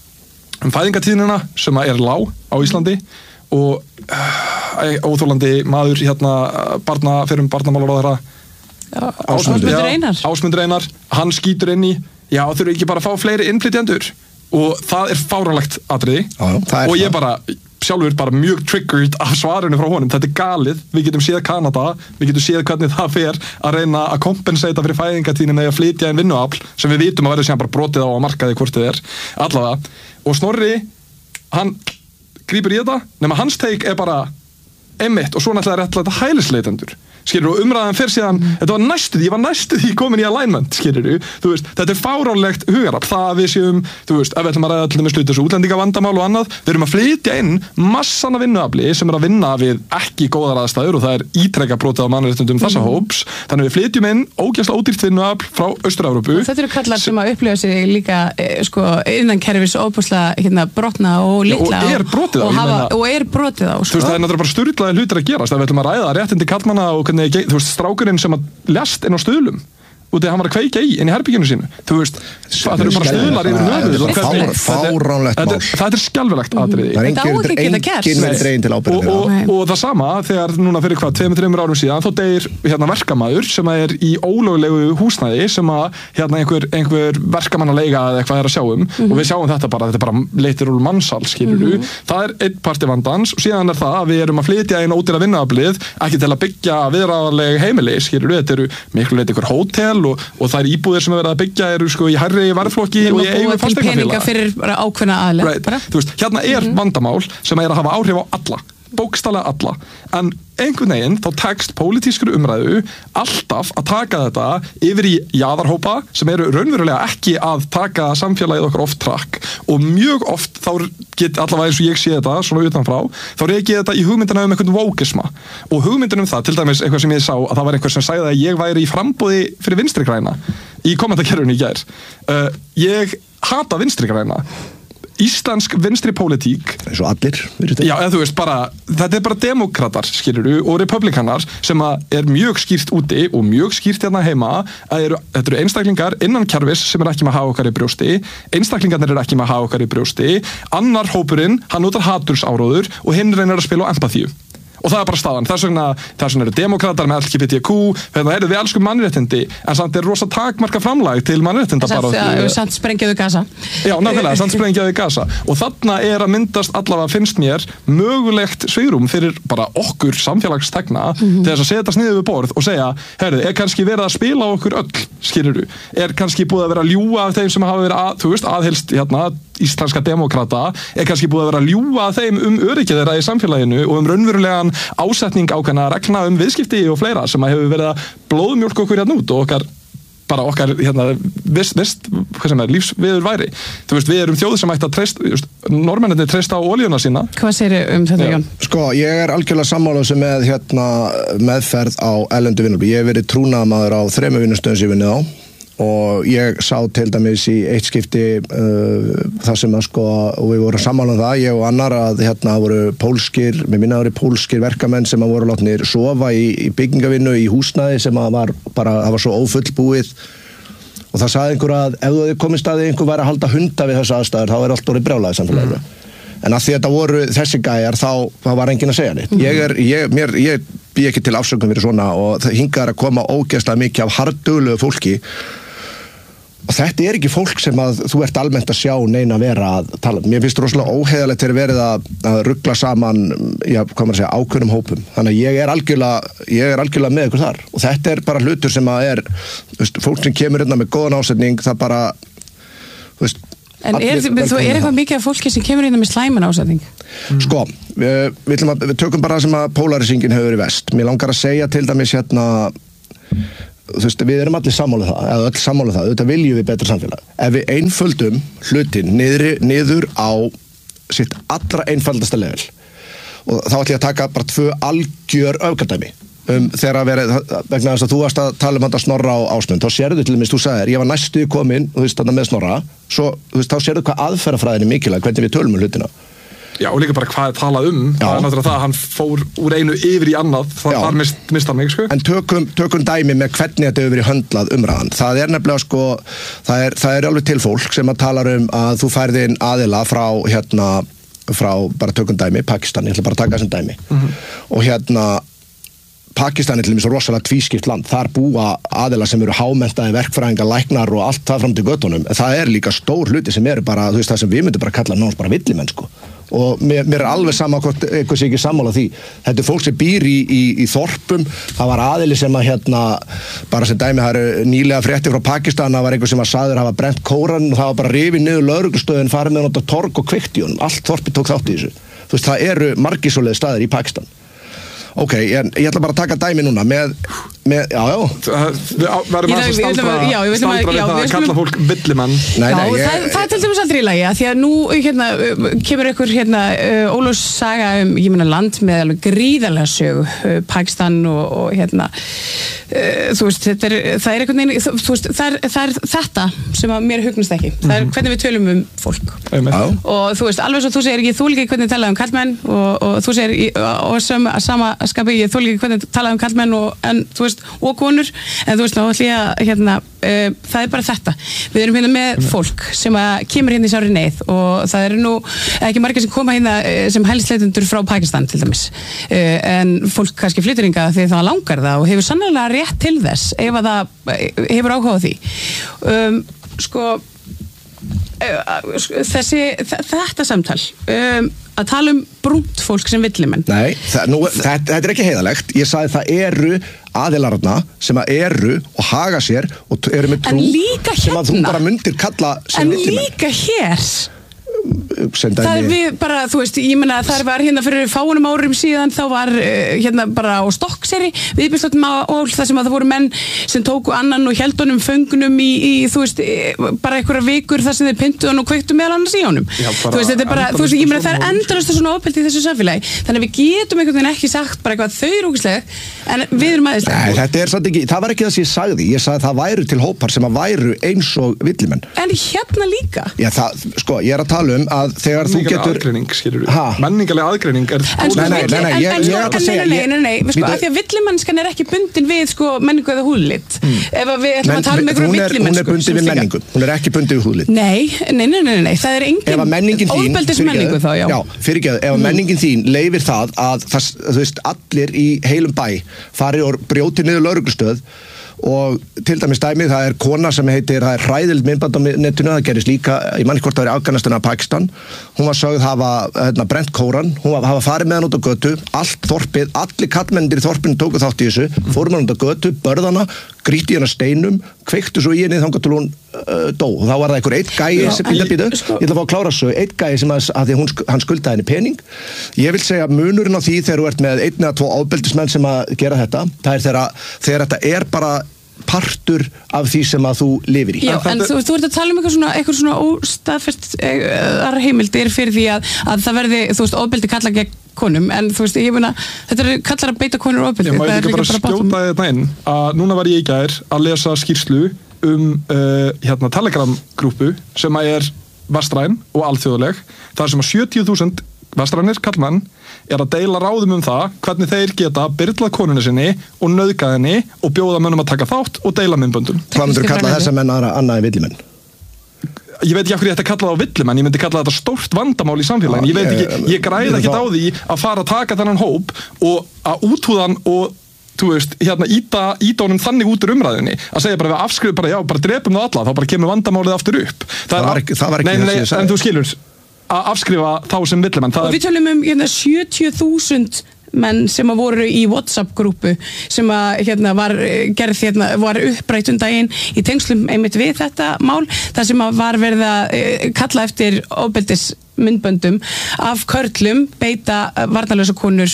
um fæðingatíðnina sem að er lág á Íslandi og uh, óþólandi maður hérna barna, fyrir um barnamálaráðherra Ásmundur Einar Ásmundur Einar, hann skýtur inn í já, þurfum ekki bara að fá fleiri innflytjendur og það er fáránlegt atriði já, já, og ég bara sjálfur bara mjög triggered af svarinu frá honum, þetta er galið við getum séð Kanada, við getum séð hvernig það fer að reyna að kompensata fyrir fæðingatíðni með að flytja inn vinnuafl sem við vitum að verður síðan bara brotið á að markaði hvort þið er allavega, og Snorri hann grípur í þetta nema hans teik er bara einmitt og svo náttúrulega réttlega hælisleitendur skilur og umræðan fer síðan mm. þetta var næstuð, ég var næstuð í komin í alignment skilur þú veist, þetta er fáránlegt hugarafl það að við séum, þú veist, ef við ætlum að ræða til dæmis hluti þessu útlendingavandamál og annað við erum að flytja inn massan af vinnuafli sem er að vinna við ekki góðar aðstæður og það er ítrekka brotið á mannréttindum mm. þessa hóps, þannig við flytjum inn ógeðslega ódýrt vinnuafl frá Austur-Evrópu. Þetta eru kallar sem að upplifa sig líka eh, sko, innan kerfis óbúslega hérna, brotna og litla og er brotið á, og, hafa, meina, og er brotið á sko. Þú veist, það er náttúrulega bara sturlaði hlutir að gerast ef við ætlum að ræða réttindi karlmanna og hvernig, þú veist, strákurinn sem að lest inn á stuðlum út af hann var að kveikja í inn í herbygginu sínu þú veist, það eru bara stuðlar yfir höfuð fáránlegt mál þetta er skelfilegt atriði þetta á ekki geta gerst og, og, og það sama þegar núna fyrir hvað tveimur, þreimur árum síðan þá deyr hérna verkamaður sem er í ólöglegu húsnæði sem að hérna einhver, einhver verkamannaleiga eða eitthvað er að sjá um mm-hmm. og við sjáum þetta bara, þetta er bara leitir úr mannsal skilur mm-hmm. það er einn parti vandans og síðan er það að við erum að flytja inn ódýra vinnuaflið ekki til að byggja viðráðanleg heimili skilur þetta eru miklu leiti ykkur hótel og, og það er íbúðir sem er verið að byggja eru sko í hærri varðflokki og í eigum fasteignafélaga fyrir ákveðna aðila right. Þú veist, hérna er mm-hmm. vandamál sem er að hafa áhrif á alla bókstaflega alla, en einhvern veginn þá tekst pólitískri umræðu alltaf að taka þetta yfir í jaðarhópa sem eru raunverulega ekki að taka samfélagið okkar oft trakk og mjög oft þá get allavega eins og ég sé þetta svona utanfrá, þá reki ég þetta í hugmyndina um einhvern vókisma og hugmyndin um það, til dæmis eitthvað sem ég sá að það var einhver sem sagði að ég væri í framboði fyrir vinstri græna í kommentakerfinu í gær uh, ég hata vinstri græna íslensk vinstri pólitík eins og allir já, eða þú veist bara, þetta er bara demokratar skilurðu og republikanar sem að er mjög skýrt úti og mjög skýrt hérna heima að eru, þetta eru einstaklingar innan kerfis sem er ekki með að hafa okkar í brjósti einstaklingarnir eru ekki með að hafa okkar í brjósti annar hópurinn, hann notar hatursáróður og hinn reynir að spila á empathíu og það er bara staðan, þess vegna þess vegna eru demokratar með L G B T Q hérna eru við elskum mannréttindi en samt er rosa takmarka framlag til mannréttinda samt, bara samt sprengjaðu Gaza já, nákvæmlega, samt sprengjaðu Gaza og þarna er að myndast allavega finnst mér mögulegt svigrúm fyrir bara okkur samfélagstegna mm-hmm. til þess að setjast niður við borð og segja herru, er kannski verið að spila okkur öll skilurðu, er kannski búið að vera að ljúga af þeim sem hafa verið að, þú veist, aðhelst hérna íslenska demokrata er kannski búið að vera að ljúga þeim um öryggið þeirra í samfélaginu og um raunverulegan ásetning ákveðna regna um viðskipti og fleira sem að hefur verið að blóðmjólka okkur hérna út og okkar bara okkar hérna vist, vist hvað sem er, lífsviður væri þú veist, við erum þjóð sem ætti að treysta normennirni treysta á olíuna sína. Hvað segir um þetta, Jón? Sko, ég er algjörlega sammála sem með hérna meðferð á erlendu vinnuafli. Ég hef verið trúnaðarmaður á þremur vinnustöðum sem ég vinnið á og ég sá til dæmis í eitt skipti uh, það sem að sko, og við vorum sammála um það, ég og annar að hérna voru pólskir, með minna voru pólskir verkamenn sem að voru látnir sofa í, í byggingavinnu í húsnæði sem að var bara, það var svo ófullbúið og það sagði einhver að ef þú hefði komið staði einhver væri að halda hunda við þessu aðstæður þá er allt orðið brjálæði samfélaginu. Mm. En að því að þetta voru þessi gæjar þá, þá var enginn að segja neitt. Mm. Ég er, ég, mér, ég bý ekki til afsökun fyrir svona og það hingar að koma ógeðslega mikið af harðduglugu fólki og þetta er ekki fólk sem að þú ert almennt að sjá neina vera að tala. Mér finnst rosalega óheiðalegt þegar verið að, að ruggla saman, já, hvað maður að segja, ákveðnum hópum. Þannig að ég er algjörlega, ég er algjörlega með ykkur þar. Og þetta er bara hlutur sem að er, þú veist, fólk sem kemur hérna með góðan ásetning, það bara, þú veist, en er, þú er eitthvað mikið af fólki sem kemur hérna með slæman ásetning? Mm. Sko, við, við, að, við tökum bara sem að polarisingin hefur verið vest. Mér langar að segja til dæmis hérna, þú veist, við erum allir sammála það, eða öll sammála það, auðvitað viljum við betra samfélag. Ef við einföldum hlutin niður, niður á sitt allra einfaldasta level og þá ætlum ég að taka bara tvö algjör öfgardæmi um, þegar að vera, vegna þess að þú varst að tala um þetta Snorra á Ásmund, þá sérðu til dæmis, þú sagðir, ég var næstu komin, þú veist, þarna með Snorra, svo, þú veist, þá sérðu hvað aðferðafræðin er mikilvæg, hvernig við tölum um hlutina. Já, og líka bara hvað er talað um. Já. Það er náttúrulega það að hann fór úr einu yfir í annað, það var mist, mist hann mig, sko. En tökum, tökum dæmi með hvernig þetta hefur verið höndlað umræðan. Það er nefnilega, sko, það er, það er alveg til fólk sem að tala um að þú færði inn aðila frá, hérna, frá, bara tökum dæmi, Pakistan, ég ætla bara að taka þessum dæmi. Mm-hmm. Og hérna, Pakistan er til dæmis rosalega tvískipt land. Þar búa aðila sem eru hámenntaði verkfræðingar, læknar og allt það fram til göttunum. Það er líka stór hluti sem eru bara, þú veist, það sem við myndum bara kalla náttúrulega bara villimenn, sko. Og mér, mér er alveg sama hvort eitthvað sé ekki sammála því. Þetta er fólk sem býr í, í, í þorpum. Það var aðili sem að hérna, bara sem dæmi, það eru nýlega fréttir frá Pakistan, það var einhver sem að sagður hafa brent Kóraninn og það var bara rifið niður lögreglustöðin, farið með náttúrulega torg og kveikt í honum. Allt þorpið tók þátt í þessu. Þú veist, það eru margir svoleiðir staðir í Pakistan. Ok, ég, ég ætla bara að taka dæmi núna með, með já, já. Við verðum að staldra, staldra við það að kalla fólk villimenn. Nei, nei, ég, það, það er til dæmis aldrei í lagi, því að nú hérna, kemur ykkur hérna, uh, Ólafs saga um, ég meina, land með alveg gríðarlega sögu, uh, Pakistan og, og hérna, uh, þú veist, þetta er, það er einhvern veginn, þú, þú veist, það er, það er þetta sem að mér hugnast ekki. Það er hvernig við tölum um fólk. Mm-hmm. Og þú veist, alveg svo þú segir ekki, þú líka hvernig talaðu um karlmenn og, og þú segir, og sem, sama skapi ég þóli ekki hvernig talaðu um karlmenn og, en, þú veist, og konur, en þú veist, þá ætlum ég að, hérna, uh, það er bara þetta. Við erum hérna með fólk sem að kemur hérna í sárri neyð og það eru nú ekki margir sem koma hérna sem hælisleitendur frá Pakistan til dæmis, uh, en fólk kannski flytur hingað því það langar það og hefur sannlega rétt til þess ef að það hefur áhuga á því. Um, sko, þessi, þetta samtal um, að tala um brúnt fólk sem villimenn. Nei, það, nú, þetta, þetta er ekki heiðalegt. Ég sagði það eru aðilarna sem að eru og haga sér og eru með trú sem að þú bara myndir kalla sem en villimenn. En líka hér það er við bara, þú veist, ég menna þar var hérna fyrir fáunum árum síðan þá var uh, hérna bara á Stokkseyri viðbyrðstóttum ál þar sem að það voru menn sem tóku annan og held honum föngunum í, í þú veist, bara einhverja vikur þar sem þeir pyntu hann og kveiktu meðal annars í honum. Já, þú veist, þetta er bara, þú veist, ég menna það er endalaust svona ofbeldi í þessu samfélagi, þannig að við getum einhvern veginn ekki sagt bara eitthvað þau eru ógeðsleg en við erum aðeins. Nei, þetta er samt ekki, það var ekki það sem ég sagði, ég sagði að það væru til hópar sem að væru eins og villimenn. En hérna líka. Já, það, sko, ég er að tala um að þegar þú getur aðgreining, skilur við. Menningalega aðgreining er en sko, nei, nei, nei, ég er að segja nei, nei, nei, sko, af því að villimennskan er ekki bundin við sko menningu eða húðlit. Mm. Ef við ætlum að tala um einhverju villimennsku. Hún er bundin við menningu, hún er ekki bundin við húðlit. Nei, nei, nei, nei, nei, það er engin ofbeldismenningu þá, já. Já, fyrirgeðu, ef mm. menningin þín leyfir það að það, þú veist, allir í heilum bæ fari og brjóti niður lögreglustöð og til dæmis dæmi, það er kona sem heitir, það er hræðild myndband á netinu, það gerist líka, ég man ekki hvort það er í Afganistan eða Pakistan, hún var sögð hafa hérna, brent Kóran, hún var, hafa farið með hann út á götu, allt þorpið, allir kallmennir í þorpinu tóku þátt í þessu, fórum hann út á götu, börðana, grýtti hérna steinum, kveiktu svo í henni þangað til hún uh, dó, og þá var það einhver eitt gæi sem býta býta, sko, ég ætla að fá að klára svo, eitt gæi sem að, að því hún, hann skuldaði henni pening, ég vil segja munurinn á því þegar þú ert með einn eða tvo ofbeldismenn sem að gera þetta, það er þegar, þegar þetta er bara partur af því sem að þú lifir í. Já, en þú, þú ert að tala um eitthvað svona, eitthvað svona óstaðfest uh, heimildir fyrir því að, að það verði, þú veist, ofbeldi kalla gegn konum, en þú veist, ég meina, þetta er kallar að beita konur ofbeldi. Ég má líka bara skjóta þetta inn að núna var ég í gær að lesa skýrslu um uh, hérna Telegram-grúpu sem að er vastræn og alþjóðleg, þar sem að sjötíu þúsund vastrænir kallmenn er að deila ráðum um það hvernig þeir geta byrlað konunni sinni og nauðgað henni og bjóða mönnum að taka þátt og deila myndböndum. Hvað myndir kalla þessa menn annað en villimenn? Ég veit ekki af hverju ég ætti að kalla það á villimenn, ég myndi kalla þetta stórt vandamál í samfélaginu. Ég veit ekki, ég græði ekkert á því að fara að taka þennan hóp og að úthúðan og þú veist, hérna íta, íta honum þannig út úr umræðinni að segja bara við afskrifum bara já, bara drepum það alla, þá bara kemur vandamálið aftur upp. Það, það var ekki, það var ekki nei, nei, en þú skilur að afskrifa þá sem villimenn. Og við tölum um hérna, sjötíu þúsund menn sem að voru í WhatsApp-grúpu sem að hérna, var, gerð, hérna, var upprætt um daginn í tengslum einmitt við þetta mál, þar sem að var verið að e, kalla eftir ofbeldis myndböndum af körlum beita varnarlausa konur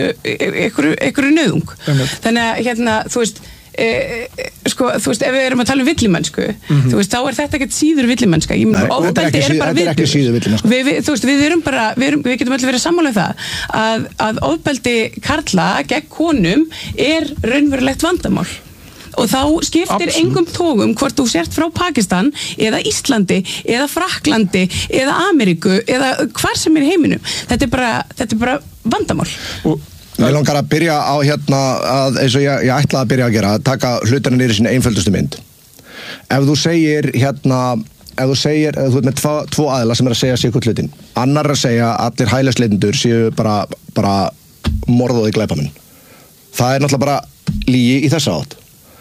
einhverju nauðung. Þannig að hérna, þú veist E, e, sko, þú veist, ef við erum að tala um villimennsku mm-hmm. þú veist, þá er þetta ekkert síður villimennska ég meina, ofbeldi er bara viðbjóður við, við, þú veist, við erum bara, við, erum, við getum allir verið sammála um það að, að ofbeldi karla gegn konum er raunverulegt vandamál og þá skiptir Absolutt. Engum tógum hvort þú sért frá Pakistan eða Íslandi eða Frakklandi eða Ameríku eða hvar sem er í heiminum þetta er bara, þetta er bara vandamál og Mér langar að byrja á hérna að, eins og ég, ég ætlaði að byrja að gera, að taka hlutina niður í sinni einföldustu mynd. Ef þú segir hérna, ef þú segir, ef þú ert með tvo, tvo aðila sem er að segja sér hvort hlutin, annar er að segja að allir hælisleitendur séu bara, bara morðóði glæpamenn. Það er náttúrulega bara lygi í þessa átt.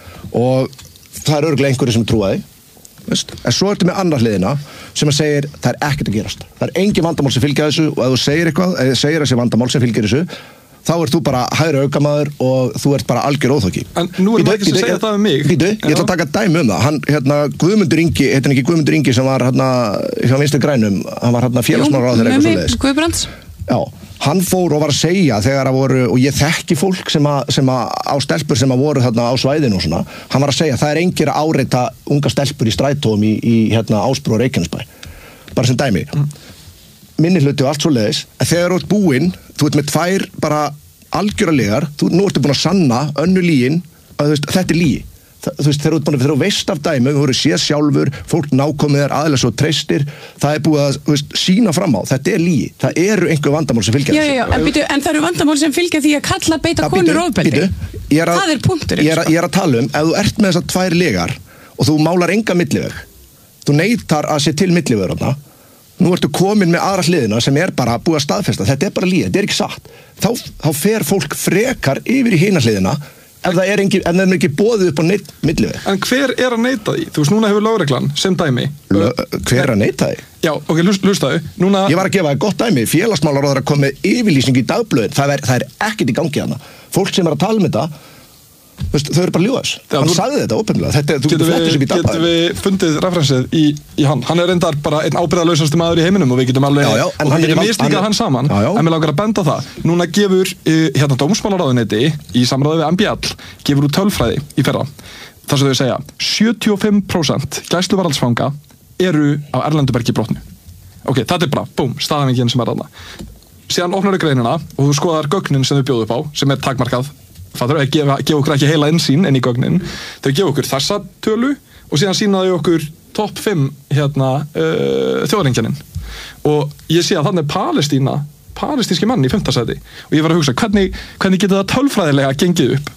Og það er örugglega einhverju sem trúa því. Veist? En svo ertu með annar hliðina sem að segir það er ekkert að gerast. Það er engin vandamál sem fylgja þessu og ef þú segir eitthvað, ef þú segir þessi vandamál sem fylgir þessu þá ert þú bara hægri aukamaður og þú ert bara algjör óþokki. En nú er maður ekki að segja það um mig. Býtu, ég ætla að taka dæmi um það. Hann, hérna, Guðmundur Ingi, heitir hann ekki Guðmundur Ingi sem var hérna hjá Vinstri grænum, hann var hérna félagsmálaráðherra eitthvað svoleiðis. Guðbrands. Já, hann fór og var að segja þegar að voru, og ég þekki fólk sem að, sem að á stelpur sem að voru þarna á svæðinu og svona, hann var að segja það er engir að áreita unga stelpur í strætóum í, í hérna Ásbrú og Reykjanesbæ. Bara sem dæmi. Mm. Minni hluti og allt svoleiðis, að þegar þú ert búinn, þú ert með tvær bara algjöralegar, þú nú ertu búin að sanna önnu lýin, að þú veist, þetta er lýi. Þú veist, þegar þú ert búin að, þegar þú veist af dæmi, þú voru séð sjálfur, fólk nákomið þér aðeins svo treystir, það er búið að, þú veist, sína fram á, þetta er lýi. Það eru einhver vandamál sem fylgja þessu. Já, já, já, en, byrju, en það eru vandamál sem fylgja því að kalla beita konur ofbeldi. Það er punktur. Ég er, ég er að tala um, ef þú ert með þessar tvær legar og þú málar enga milliveg, þú neitar að sé til milliveg þarna, nú ertu komin með aðra hliðina sem er bara búið að staðfesta, þetta er bara líð, þetta er ekki satt þá, þá fer fólk frekar yfir í hina hliðina ef það er ekki, ef það er ekki boðið upp á neitt milliveg. En hver er að neita því? Þú veist, núna hefur lögreglan sem dæmi Lö, hver er að neita því? Já, ok, hlustaðu núna... Ég var að gefa það gott dæmi, félagsmálaráðherra kom með yfirlýsing í dagblöðin, það er, það er ekkert í gangi hana fólk sem er að tala um þetta Veist, þau eru bara ljúðas, hann þú... sagði þetta ópennilega, þetta þú getur flettir sem í dagbæði. Getum við fundið referensið í, í hann, hann er reyndar bara einn ábyrgðarlausasti maður í heiminum og við getum alveg, já, já, og við getum mislíkað hann saman, já, já. En mér langar að benda það, núna gefur hérna dómsmálaráðuneyti í samráði við M B L, gefur út tölfræði í fyrra, þar sem þau segja, sjötíu og fimm prósent gæsluvarðhaldsfanga eru á erlendubergi brotnu. Ok, þetta er bara, búm, staðhæfingin sem er þarna. Síðan opnar þau greinina og þú skoðar gögnin sem þau bjóðu upp á, sem er takmarkað. Það þarf að gefa, gefa okkur ekki heila innsýn inn í gögnin. Þau gefa okkur þessa tölu og síðan sína þau okkur topp fimm hérna, uh, þjóðarengjanin. Og ég sé að þannig er Palestína, palestínski mann í fimmta sæti. Og ég var að hugsa, hvernig, hvernig getur það tölfræðilega gengið upp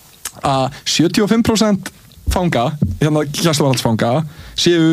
að sjötíu og fimm prósent fanga, hérna gæsluvarðhaldsfanga, séu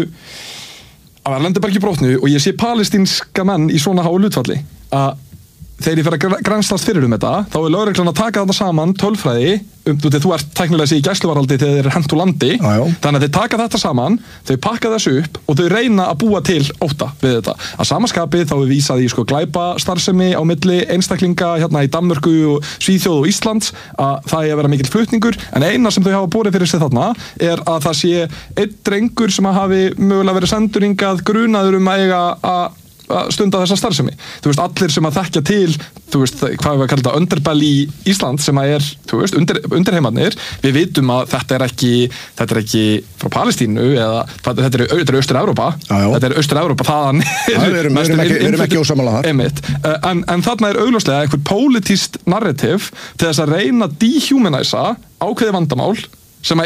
á erlendubergi brotnu og ég sé palestínska menn í svona háu hlutfalli að þegar ég fer að grænslast fyrir um þetta, þá er lögreglan að taka þetta saman tölfræði, um, þú, þú ert tæknilega sér í gæsluvarðhaldi þegar þeir eru hent úr landi, já, já. Þannig að þeir taka þetta saman, þau pakka þessu upp og þau reyna að búa til ótta við þetta. Að samaskapi þá er vísað í sko glæpa starfsemi á milli einstaklinga hérna í Danmörku og Svíþjóð og Íslands að það er að vera mikill flutningur, en eina sem þau hafa borið fyrir sig þarna er að það sé einn drengur sem hafi mögulega verið sendur hingað grunaður um að eiga að að stunda þessa starfsemi. Þú veist, allir sem að þekkja til, þú veist, hvað við að kalla þetta underbelly í Ísland sem að er, þú veist, undir, undirheimarnir, við vitum að þetta er ekki, þetta er ekki frá Palestínu eða þetta er, þetta er Austur-Evrópa, þetta er Austur-Evrópa, þaðan við erum, erum ekki, erum ekki ósammála þar. Einmitt, en, en þarna er augljóslega einhver pólitískt narrativ til þess að reyna að dehumanæsa ákveði vandamál sem að er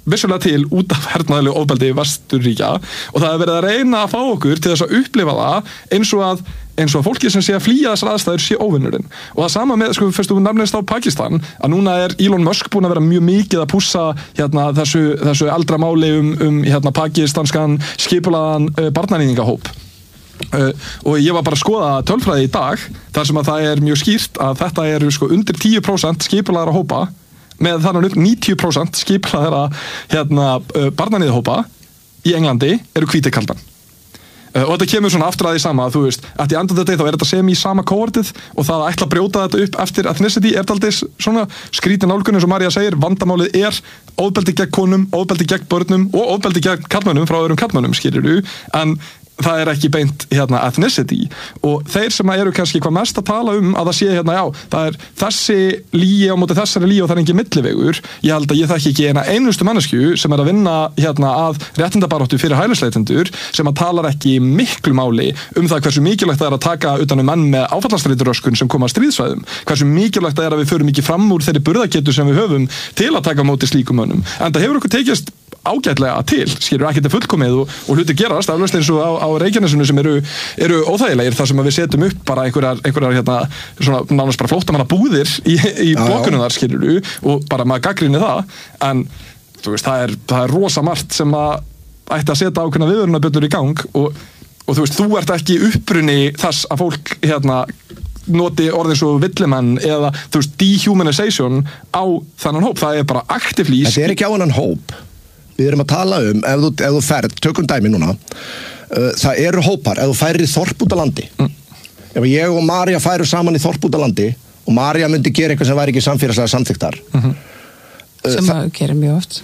vissulega til út af hernaðarlegu ofbeldi Vesturríkja og það er verið að reyna að fá okkur til þess að upplifa það eins og að eins og að fólki sem sé að flýja þessar aðstæður sé óvinnurinn. Og það sama með, sko, fyrstu nefnist á Pakistan, að núna er Elon Musk búin að vera mjög mikið að pússa hérna, þessu, þessu eldra máli um, um hérna, pakistanskan skipulaðan uh, barnanýðingahóp. Uh, og ég var bara að skoða tölfræði í dag, þar sem að það er mjög skýrt að þetta eru sko, undir tíu prósent skipulaðara hópa, með þannig upp níutíu prósent skipulaðara hérna, uh, barnanýðahópa í Englandi eru hvítikaldan. Uh, og þetta kemur svona aftur að því sama, þú veist, at the end of the day þá er þetta sem í sama kohortið og það að ætla að brjóta þetta upp eftir ethnicity er daldis svona skrítin nálgun eins og María segir, vandamálið er ofbeldi gegn konum, ofbeldi gegn börnum og ofbeldi gegn karlmönnum frá öðrum karlmönnum, skilurðu, en það er ekki beint hérna ethnicity og þeir sem eru kannski hvað mest að tala um að það sé hérna, já, það er þessi líi á móti þessari líi og það er engin millivegur, ég held að ég þekki ekki eina einustu mannesku sem er að vinna hérna að réttindabaráttu fyrir hælisleitendur sem að talar ekki miklu máli um það hversu mikilvægt það er að taka utan um menn með áfallastreituröskun sem koma að stríðsvæðum, hversu mikilvægt það er að við förum ekki fram úr þeirri burðargetu sem við höfum til að taka á móti slíkum mönnum, en það hefur okkur tekist ágætlega til, skilur ekki þetta fullkomið og, og hluti gerast, aflöst eins og á, á Reykjanesinu sem eru, eru óþægilegir þar sem að við setjum upp bara einhverjar, einhverjar hérna, svona nánast bara flóttamanna búðir í, í blokkunum þar, skilur og bara maður gagnrýnir það, en þú veist, það er, það er rosa margt sem að ætti að setja ákveðna viðvörunarbjöllur í gang og, og þú veist, þú ert ekki uppruni þess að fólk hérna noti orðin svo villimenn eða þú veist, dehumanization á þennan hóp, það er bara actively þetta er ekki á þennan hóp. Við erum að tala um, ef þú, ef þú ferð, tökum dæmi núna, uh, það eru hópar, ef þú færir í þorp út á landi. Mm. Ef ég og María færu saman í þorp út á landi og María myndi gera eitthvað sem væri ekki samfélagslega samþyktar. Mm-hmm. Uh, sem að gera mjög oft.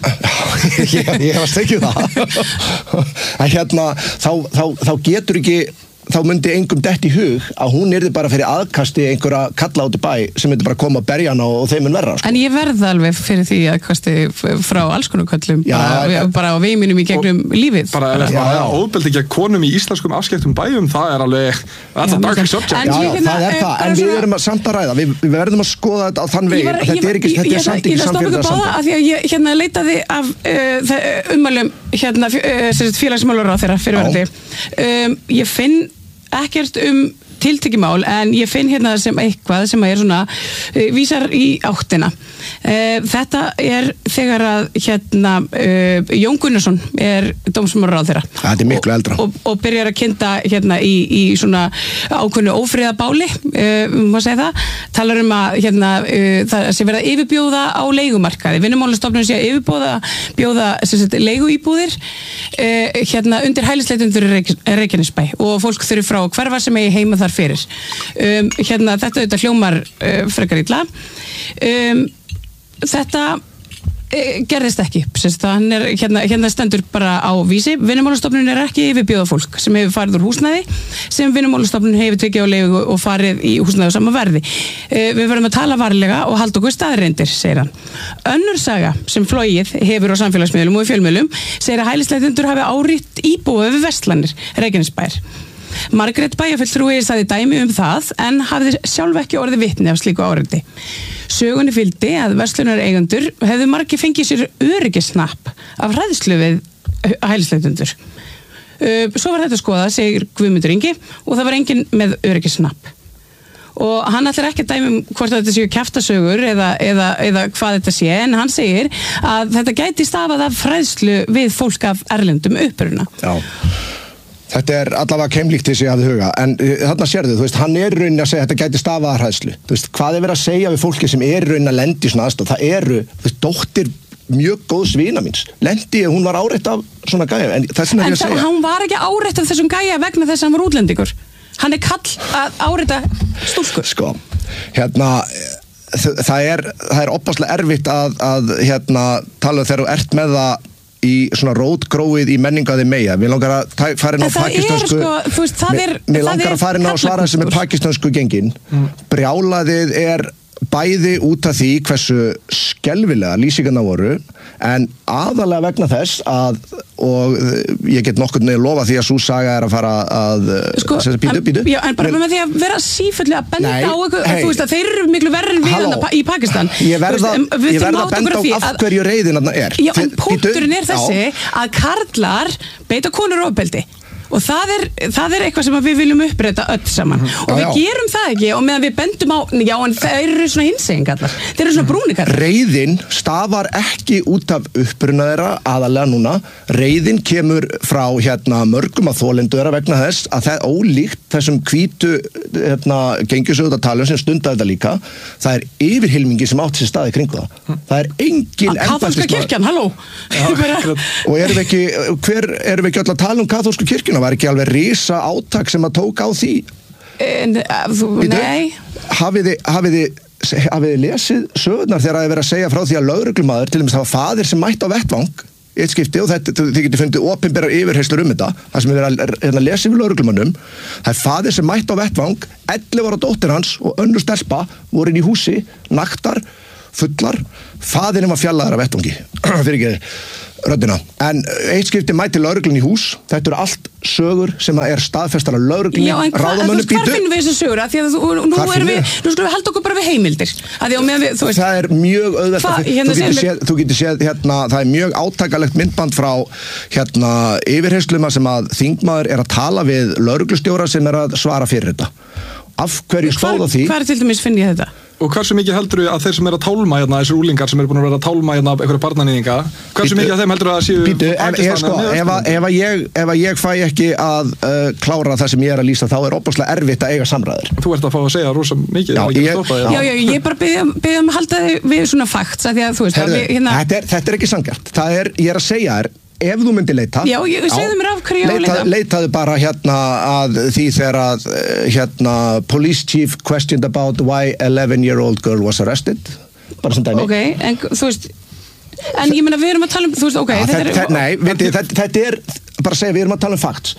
ég, ég hef að stekja það. En hérna, þá, þá, þá getur ekki, þá myndi engum dett í hug að hún yrði bara fyrir aðkasti einhverja kalla át í bæ sem myndi bara koma að berja hana og, og þeim mun verra. Sko. En ég verð alveg fyrir því aðkasti frá alls konar köllum, já, bara, ja, bara á veiminum í gegnum lífið. Bara, bara. Já, já. Óbeldi gegn konum í íslenskum afskektum bæjum, það er alveg, that's a dark subject. Já, já, hérna, það er það, en við erum að samt að ræða, við, við verðum að skoða þetta á þann veginn, þetta er ekki, þetta er samt ekki samfélagslega samfélag. Af því að ég hérna leitaði af uh, ummælum hérna, uh, félagsmálaráðherra fyrirverandi. Um, ég finn ekkert um tiltekimál en ég finn hérna sem eitthvað sem er svona uh, vísar í áttina. Uh, þetta er þegar að hérna uh, Jón Gunnarsson er dómsmálaráðherra. Þetta er miklu eldra. Og, og, og byrjar að kynna hérna í, í svona ákveðnu ófriðabáli, uh, maður segja það, talar um að hérna uh, það sé verið að yfirbjóða á leigumarkaði. Vinnumálastofnun sé að yfirbjóða bjóða sagt, leiguíbúðir uh, hérna undir hælisleitundur Reykjanesbæ og fólk þurfi frá hverfa sem eigi heima þar fyrir. Um, hérna, þetta auðvitað hljómar uh, frekar illa. Um, þetta uh, gerðist ekki. Það er, hérna, hérna stendur bara á vísi. Vinnumálastofnun er ekki yfirbjóða fólk sem hefur farið úr húsnæði, sem Vinnumálastofnun hefur tekið á leigu og farið í húsnæði á sama verði. Uh, við verðum að tala varlega og halda okkur staðreyndir, segir hann. Önnur saga sem flogið hefur á samfélagsmiðlum og í fjölmiðlum segir að hælisleitendur hafi árítt íbúa við verslanir Reykjanesbæjar. Margrét bæjarfulltrúi sagði dæmi um það en hafði sjálf ekki orðið vitni af slíku áreiti. Sögunni fylgdi að verslunareigendur hefðu margir fengið sér öryggisnapp af hræðslu við hælisleitendur. Svo var þetta skoðað, segir Guðmundur Ingi, og það var enginn með öryggisnapp. Og hann ætlar ekki að dæmi um hvort þetta séu kjaftasögur eða, eða, eða hvað þetta sé, en hann segir að þetta gæti stafað af hræðslu við fólk af erlendum uppruna. Já. Þetta er allavega keimlíkt þessi að huga, en þarna sérðu, þú veist, hann er raunin að segja að þetta gæti stafað að hræðslu. Þú veist, hvað er verið að segja við fólki sem er raunin að lendi í svona aðstoð? Það eru, þú veist, dóttir mjög góðs vina míns. Lendi, hún var áreitt af svona gæja, en þess vegna er ég að segja. En hann var ekki áreitt af þessum gæja vegna þess að hann var útlendingur. Hann er kall að áreita stúlku. Sko, hérna, það er, það er opaslega erfitt að, að hérna, tala þegar þú ert með það í svona rótgróið í menningaði meia. Mér langar að fara inn á pakistansku sko, veist, það er, mér langar að fara inn á svara sem er pakistansku gengin. Mm. Brjálaðið er bæði út af því hversu skelfilega lýsingarnar voru en aðalega vegna þess að og ég get nokkurn veginn lofa því að sú saga er að fara að sko, bítu, bítu. Já, en bara með því að vera sífellu að benda Nei, á eitthvað, hey. þú veist að þeir eru miklu verri en við Halló. í Pakistan Ég verða að benda á af hverju reiðin er Já, en punkturinn er þessi já. Að karlar beita konur ofbeldi og það er, það er eitthvað sem við viljum uppræta öll saman mm-hmm. og við já, gerum það ekki og meðan við bendum á, já en þeir eru svona hinsegingallar, þeir eru svona brúnikallar. Reiðin stafar ekki út af uppruna þeirra aðalega núna, reiðin kemur frá hérna mörgum að þolendu þeirra vegna þess að það ólíkt þessum hvítu hérna gengisögða talum sem stunda þetta líka, það er yfirhylmingi sem átt sér staði kringu það. Mm. Það er engin kaþólska kirkjan, halló. Og erum við ekki, hver erum við ekki öll að tala um kaþólsku kirkjuna? Var ekki alveg risa átak sem að tók á því? En, uh, þú, nei. Hafið þið, hafið þið, hafið þið lesið sögurnar þegar það er verið að segja frá því að lögreglumaður, til dæmis það var faðir sem mætti á vettvang í eitt skipti og þetta, þið getur fundið opinberar yfirheyslur um þetta, það sem er verið að, að lesa yfir lögreglumannum, það er faðir sem mætti á vettvang, ellefu ára dóttir hans og önnur stelpa voru inn í húsi, naktar, fullar, faðirinn var fjallaður af vettvangi, fyrir ekki röddina. En eitt skipti mæti lögreglun í hús, þetta eru allt sögur sem er staðfestar af lögreglunni, ráðamönnum býtu. Hvar finnum við þessu sögur? Því að þú, nú, erum við, nú skulum við halda okkur bara við heimildir. Að því að við, þú veist, það er mjög auðvelt Hva, að hérna þú getur séð, þú getur séð hérna, það er mjög átakalegt myndband frá hérna yfirheyrsluma sem að þingmaður er að tala við lögreglustjóra sem er að svara fyrir þetta. Af hverju stóð á því? Hvar til dæmis finn ég þetta? Og hversu mikið heldur að þeir sem er að tálma hérna, þessir úlingar sem er búin að vera að tálma hérna einhverja barnanýðinga, hversu mikið af þeim heldur að séu Bítu, ef, ég, sko, ef, að, ef, að ég, ef að ég fæ ekki að uh, klára það sem ég er að lýsa, þá er óbúslega erfitt að eiga samræður. Þú ert að fá að segja rosa mikið. Já, ég, já, já, ég bara byrja um að halda þig við svona fakt, því að þú veist Herðu, að við, hérna... þetta, er, þetta er ekki sanngjarnt. Það er, ég er að segja þér, ef þú myndir leita já, ég segðu mér af hverju ég á að leita leitaðu bara hérna að því þegar að hérna police chief questioned about why eleven year old girl was arrested bara sem dæmi ok, en þú veist en ég meina við erum að tala um, þú veist, ok ja, þetta, þetta, er, nei, veit, þetta, þetta er bara að segja, við erum að tala um facts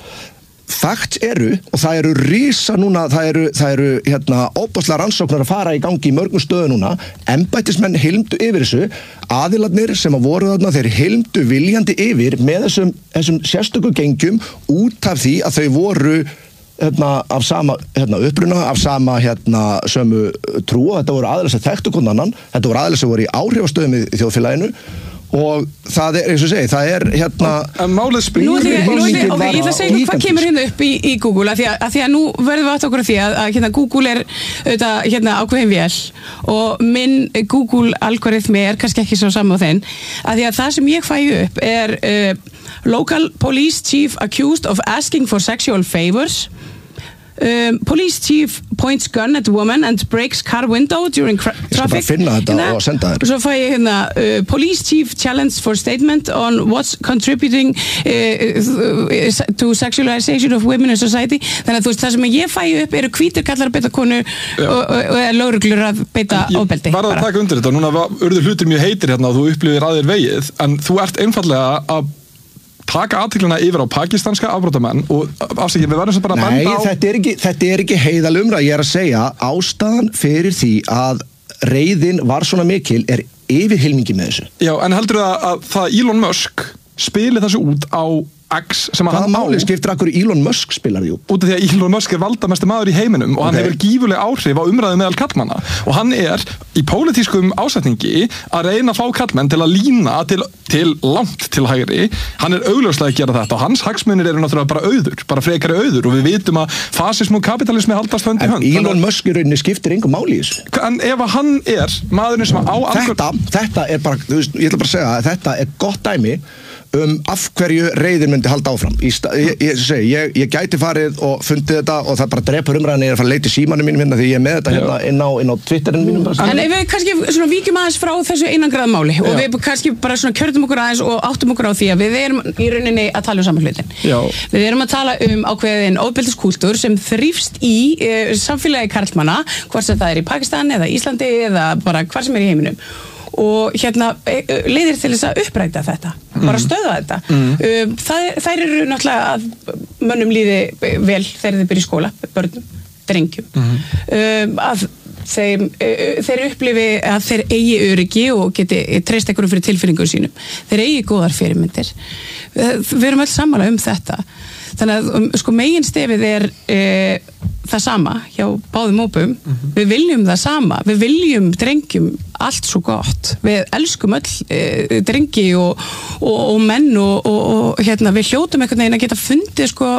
facts eru, og það eru rísa núna, það eru, það eru hérna óbúslega rannsóknar að fara í gangi í mörgum stöðu núna, embættismenn hilmdu yfir þessu, aðilarnir sem að voru þarna, þeir hilmdu viljandi yfir með þessum, þessum sérstöku gengjum út af því að þau voru hérna af sama hérna uppruna, af sama hérna sömu trú og þetta voru aðilar sem þekktu hvern annan, þetta voru aðilar sem voru í áhrifastöðum í, í þjóðfélaginu og það er, eins og segi, það er hérna en málið springur ok, ég ætla að segja hvað kemur hérna upp í, í Google að því að, að því að nú verðum við átt okkur að því að, að hérna Google er auðvitað hérna ákveðin vél og minn Google algoritmi er kannski ekki svo saman á þenn að því að það sem ég fæ upp er uh, local police chief accused of asking for sexual favors Um, police chief points gun at woman and breaks car window during traffic. Ég skal bara finna þetta hérna, og senda þér. Svo fæ ég hérna uh, police chief challenged for statement on what's contributing uh, to sexualization of women in society. Þannig að þú veist það sem ég fæ upp eru hvítir kallar að beita konu Já. og, og, og lögreglur að beita ofbeldi. Ég var að taka undir þetta og núna urðu hlutir mjög heitir hérna og þú upplifir aðeir vegið en þú ert einfallega að taka athyglinna yfir á pakistanska afbrotamenn og afsækja, við verðum sem bara að Nei, benda á... Nei, þetta er ekki, þetta er ekki heiðal umræða, ég er að segja ástæðan fyrir því að reiðin var svona mikil er yfirhylmingi með þessu. Já, en heldur það að það Elon Musk spili þessu út á X sem að Hvaða hann á... máli skiptir akkur Elon Musk spilar því út? Út af því að Elon Musk er valdamesti maður í heiminum og hann Okay. hefur gífurleg áhrif á umræðu meðal kallmanna og hann er í pólitískum ásetningi að reyna að fá kallmenn til að lína til, til langt til hægri. Hann er augljóslega að gera þetta og hans hagsmunir eru náttúrulega bara auður, bara frekari auður og við vitum að fasism og kapitalismi haldast hönd í En hönd. Elon Musk í rauninni skiptir engum máli í þessu. En ef að hann er maðurinn sem á algjör... Þetta, þetta er bara, þú veist, ég ætla bara að segja að þetta er gott dæmi um af hverju reiðin myndi halda áfram. Í sta, ég, ég, segi, ég, ég gæti farið og fundið þetta og það bara drepur umræðan ég er að fara að leita í símanum mínum hérna því ég er með þetta hérna inn á, inn á Twitterinn mínum. En, en ef við kannski svona víkjum aðeins frá þessu einangraða máli og við kannski bara svona kjörðum okkur aðeins og áttum okkur á því að við erum í rauninni að tala um saman hlutin. Já. Við erum að tala um ákveðin ofbeldiskultúr sem þrífst í e, samfélagi karlmanna, hvort sem það er í Pakistan eða Íslandi eða bara hvar sem er í heiminum. Og hérna leiðir til þess að uppræta þetta mm. bara stöða þetta mm. það, þær eru náttúrulega að mönnum líði vel þegar þeir byrja í skóla börnum, drengjum mm. um, að þeim, þeir upplifi að þeir eigi öryggi og geti treyst einhverjum fyrir tilfinningum sínum. Þeir eigi góðar fyrirmyndir. Við erum öll sammála um þetta. Þannig að sko meginstefið er e, það sama hjá báðum hópum. Mm-hmm. Við viljum það sama. Við viljum drengjum allt svo gott. Við elskum öll e, drengi og, og, og menn og, og, og hérna, við hljótum einhvern veginn að geta fundið sko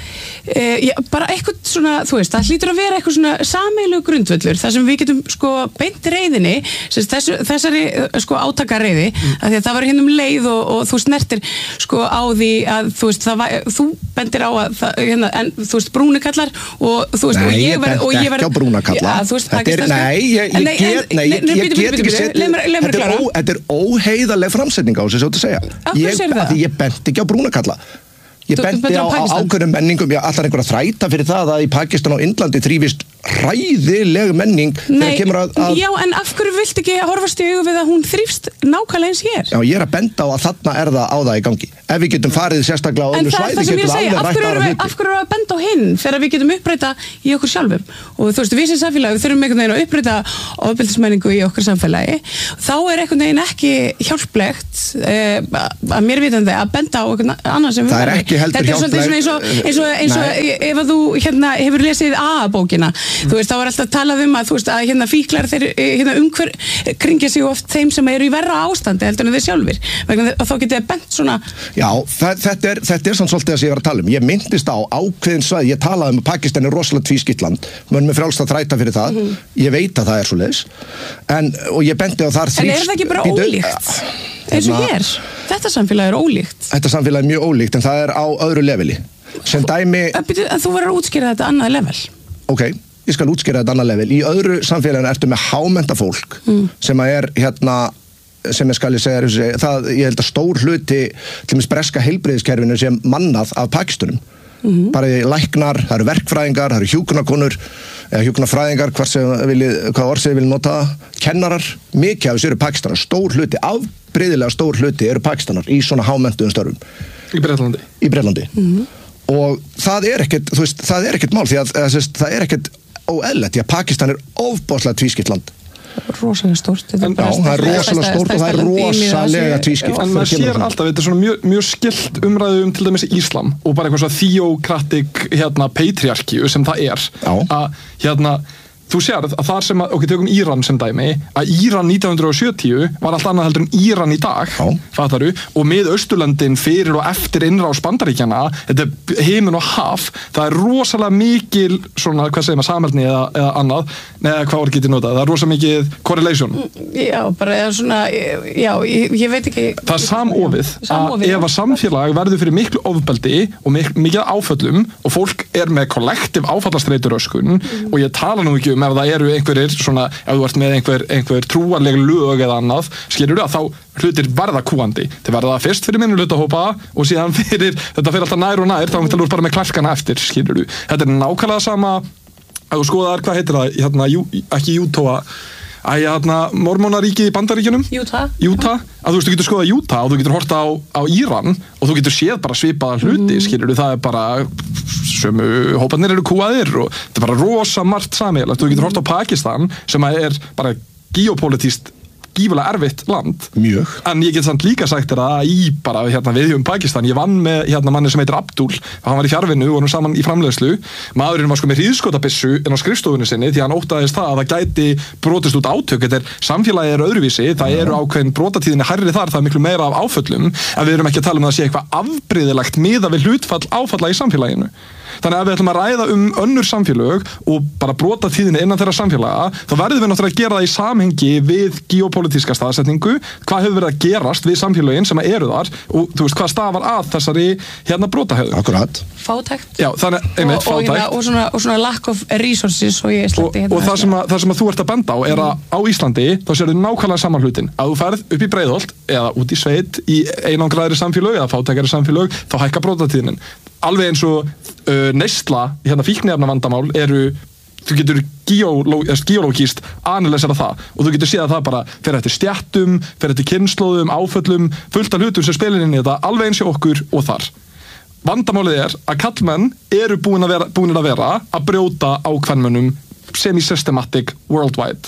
Uh, já, bara eitthvað svona, þú veist, það hlýtur að vera eitthvað svona sameiginlegur grundvöllur þar sem við getum sko beint reiðinni þessu, þessari sko átakareiði mm. af því að það var hérna um leið og, og þú snertir sko á því að þú veist, það var, þú bendir á að það, hérna, en þú veist, brúnikallar og þú veist, nei, og ég var og ég var ekki á brúnikalla nei, ég, ég get nei, ég, ég get ekki setið þetta er óheiðarleg framsetning á þessu, svo að segja ég, að ég bendi ekki á brúnikalla Ég benti á, á ákveðnum menningum, já, allar einhverja þræta fyrir það að í Pakistan og Indlandi þrífist hræðileg menning Nei, kemur að, að... Já, en af hverju vilt ekki horfast í augu við að hún þrífst nákvæmlega eins hér? Já, ég er að benda á að þarna er það á það í gangi. Ef við getum farið sérstaklega á öðru svæði, getum við alveg rætt aðra hluti. Af hverju erum við að benda á hinn þegar við getum uppræta í okkur sjálfum? Og þú veist, við sem samfélagi, við þurfum einhvern veginn að uppræta ofbeldismenningu í okkar samfélagi. Þá er einhvern veginn ekki hjálplegt eh, að mér vitandi að benda á annað sem við það er ekki heldur hjálplegt. Eins og, eins og, eins og ef að þú hérna, hefur lesið A-bókina, mm. þú veist, þá er alltaf talað um að, þú veist, að hérna fíklar þeir hérna, umhver kringja sig oft þeim sem eru í verra ástandi heldur en þeir sjálfir. Vegna þá getið það bent svona... Já, þetta er, þetta er svona svolítið að ég var að tala um. Ég myndist á ákveðin svæði, ég talaði um að Pakistan er rosalega tvískipt land, mönnum er frjálst að þræta fyrir það, mm. ég veit að það er svoleiðis, en, og ég bendi á þar þrífst... En er það ekki bara ólíkt? Eins og hér? Þetta samfélag er ólíkt. Þetta samfélag er mjög ólíkt, en það er á öðru leveli. Sem dæmi... En þú verður að útskýra þetta annað level. Ok, ég skal útskýra þetta annað level. Í öðru samfélaginu ertu með hámennta fólk mm. sem er hérna, sem ég skal ég segja, það, ég held að stór hluti til og með breska heilbrigðiskerfinu sem mannað af Pakistanum. Mm-hmm. Bara í læknar, það eru verkfræðingar, það eru hjúkrunarkonur, eða hjúkrunarfræðingar, hvað orð sem við viljum nota, kennarar, mikið af þessu eru Pakistanar, stór hluti, afbrigðilega stór hluti eru Pakistanar í svona hámenntuðum störfum. Í Bretlandi. Í Bretlandi. Mm-hmm. Og það er ekkert, þú veist, það er ekkert mál, því að það er ekkert óeðlilegt, því að Pakistan er ofboðslega tvískipt land. Rosalega stórt. Já, það er rosalega stórt og það er rosalega tvískipt. En maður sér alltaf, þetta er svona mjög, mjög skilt umræðu um til dæmis Íslam og bara eitthvað svona theocratic hérna, patriarkíu sem það er. Já. Að hérna, þú sér að þar sem að, ok, tökum Íran sem dæmi, að Íran nítján hundruð sjötíu var allt annað heldur en Íran í dag, fattaru, og með Austurlöndin fyrir og eftir innrás Bandaríkjanna, þetta er heimin og haf, það er rosalega mikil, svona, hvað segir maður, samhældni eða, eða annað, neða hvað orð getið notað, það er rosalega mikið correlation. Já, bara eða svona, já, ég, ég veit ekki... Það er samofið, að ef að samfélag verður fyrir miklu ofbeldi og mik mikið áföllum og fólk er með kollektiv áfallastreituröskun mm. og ég tala nú ekki um ef það eru einhverjir svona, ef þú ert með einhver, einhver trúarleg lög eða annað, skilur þú að þá hlutir verða kúandi. Þeir verða fyrst fyrir minnihlutahópa og síðan fyrir, þetta fyrir alltaf nær og nær, þá er bara með klarkana eftir, skilur þú. Þetta er nákvæmlega sama, að þú skoðar, hvað heitir það, hérna, jú, ekki Utah, að hérna, mormónaríki í Bandaríkjunum? Utah. Utah, að þú veist, þú getur skoðað Utah og þú getur horta á, á Íran og þú getur séð bara svipaða hluti, mm. skilur þú, það er bara, sömu hóparnir eru kúaðir og þetta er bara rosa margt sameiginlegt. Þú getur horta á Pakistan sem er bara geopolitískt gífulega erfitt land. Mjög. En ég get samt líka sagt þér að í bara hérna við um Pakistan, ég vann með hérna manni sem heitir Abdul, hann var í fjarvinnu og vorum saman í framleiðslu. Maðurinn var sko með hríðskotabissu inn á skrifstofunni sinni því hann óttaðist það að það gæti brotist út átök. Þetta er, samfélagið er öðruvísi, það eru ákveðin brotatíðinni hærri þar, það er miklu meira af áföllum, en við erum ekki að tala um að það sé eitthvað afbrigðilegt miðað við hlutfall áfalla í samfélaginu. Þannig að við ætlum að ræða um önnur samfélög og bara brota tíðinni innan þeirra samfélaga, þá verðum við náttúrulega að gera það í samhengi við geopolítíska staðsetningu, hvað hefur verið að gerast við samfélögin sem eru þar og þú veist hvað stafar að þessari hérna brotahegðun. Akkurat. Fátækt. Já, þannig, einmitt, og, og, fátækt. Og svona, og svona lack of resources og ég Íslandi. Og, og það, sem að, það sem að þú ert að benda á er að á Íslandi þá sérðu nákvæmlega saman hlutin. Að þú ferð upp í Breiðholt eða út í sveit í einangraðri samfélög eða fátækari samfélög, þá hækkar brotatíðnin. Alveg eins og uh, neysla, hérna fíkniefna vandamál eru, þú getur geológíst analysera það og þú getur séð að það bara fer eftir stjættum, fer eftir kynslóðum, áföllum, fullt af hlutum sem spilir inn í þetta, alveg eins og okkur og þar. Vandamálið er að kallmenn eru búin að vera, búinir að vera að brjóta á kvenmönnum semi-systematic worldwide.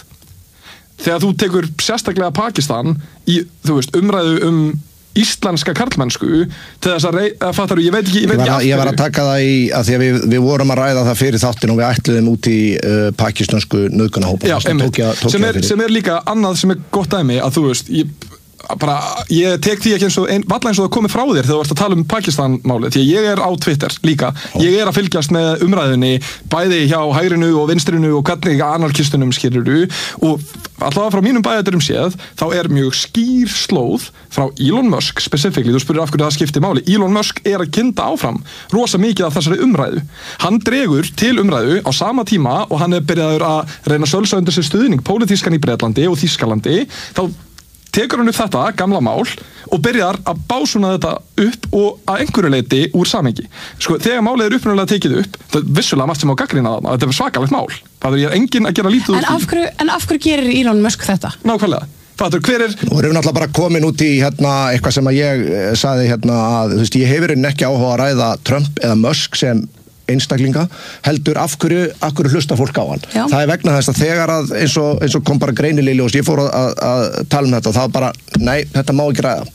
Þegar þú tekur sérstaklega Pakistan í, þú veist, umræðu um íslenska karlmennsku til þess að, að fattar þú, ég veit ekki, ég veit Ég var, ekki að, ég var að taka það í, að því að við, við vorum að ræða það fyrir þáttin og við ætluðum út í uh, pakistansku nauðgunahópa. Já, einmitt, sem, sem er líka annað sem er gott dæmi að þú veist, ég bara, ég tek því ekki eins og ein, valla eins og það komið frá þér þegar þú ert að tala um Pakistan-málið, því að ég er á Twitter líka, ég er að fylgjast með umræðinni bæði hjá hægrinu og vinstrinu og hvernig anarkistunum skilurðu og allavega frá mínum bæðaturum séð þá er mjög skýr slóð frá Elon Musk specifically, þú spyrir af hverju það skiptir máli. Elon Musk er að kynda áfram rosa mikið af þessari umræðu, hann dregur til umræðu á sama tíma og hann er byrjaður að reyna að sölsa undir sig stuðning pólitískan í Bretlandi og Þýskalandi, þá tekur hann upp þetta gamla mál og byrjar að básuna þetta upp og að einhverju leyti úr samhengi. Sko, þegar málið er upprunalega tekið upp, það er vissulega margt sem á gagnrýna það, þetta er svakalegt mál. Það er enginn að gera lítið úr en af, hverju, en af hverju gerir Elon Musk þetta? Nákvæmlega. Fattur, hver er... Nú erum við náttúrulega bara komin út í hérna, eitthvað sem að ég sagði hérna, að þú veist, ég hefur ekki áhuga að ræða Trump eða Musk sem einstaklinga, heldur af hverju, af hverju hlusta fólk á hann. Já. Það er vegna þess að þegar að eins og, eins og kom bara greinilega og ég fór að, að, að tala um þetta og það var bara, nei, þetta má ekki ræða.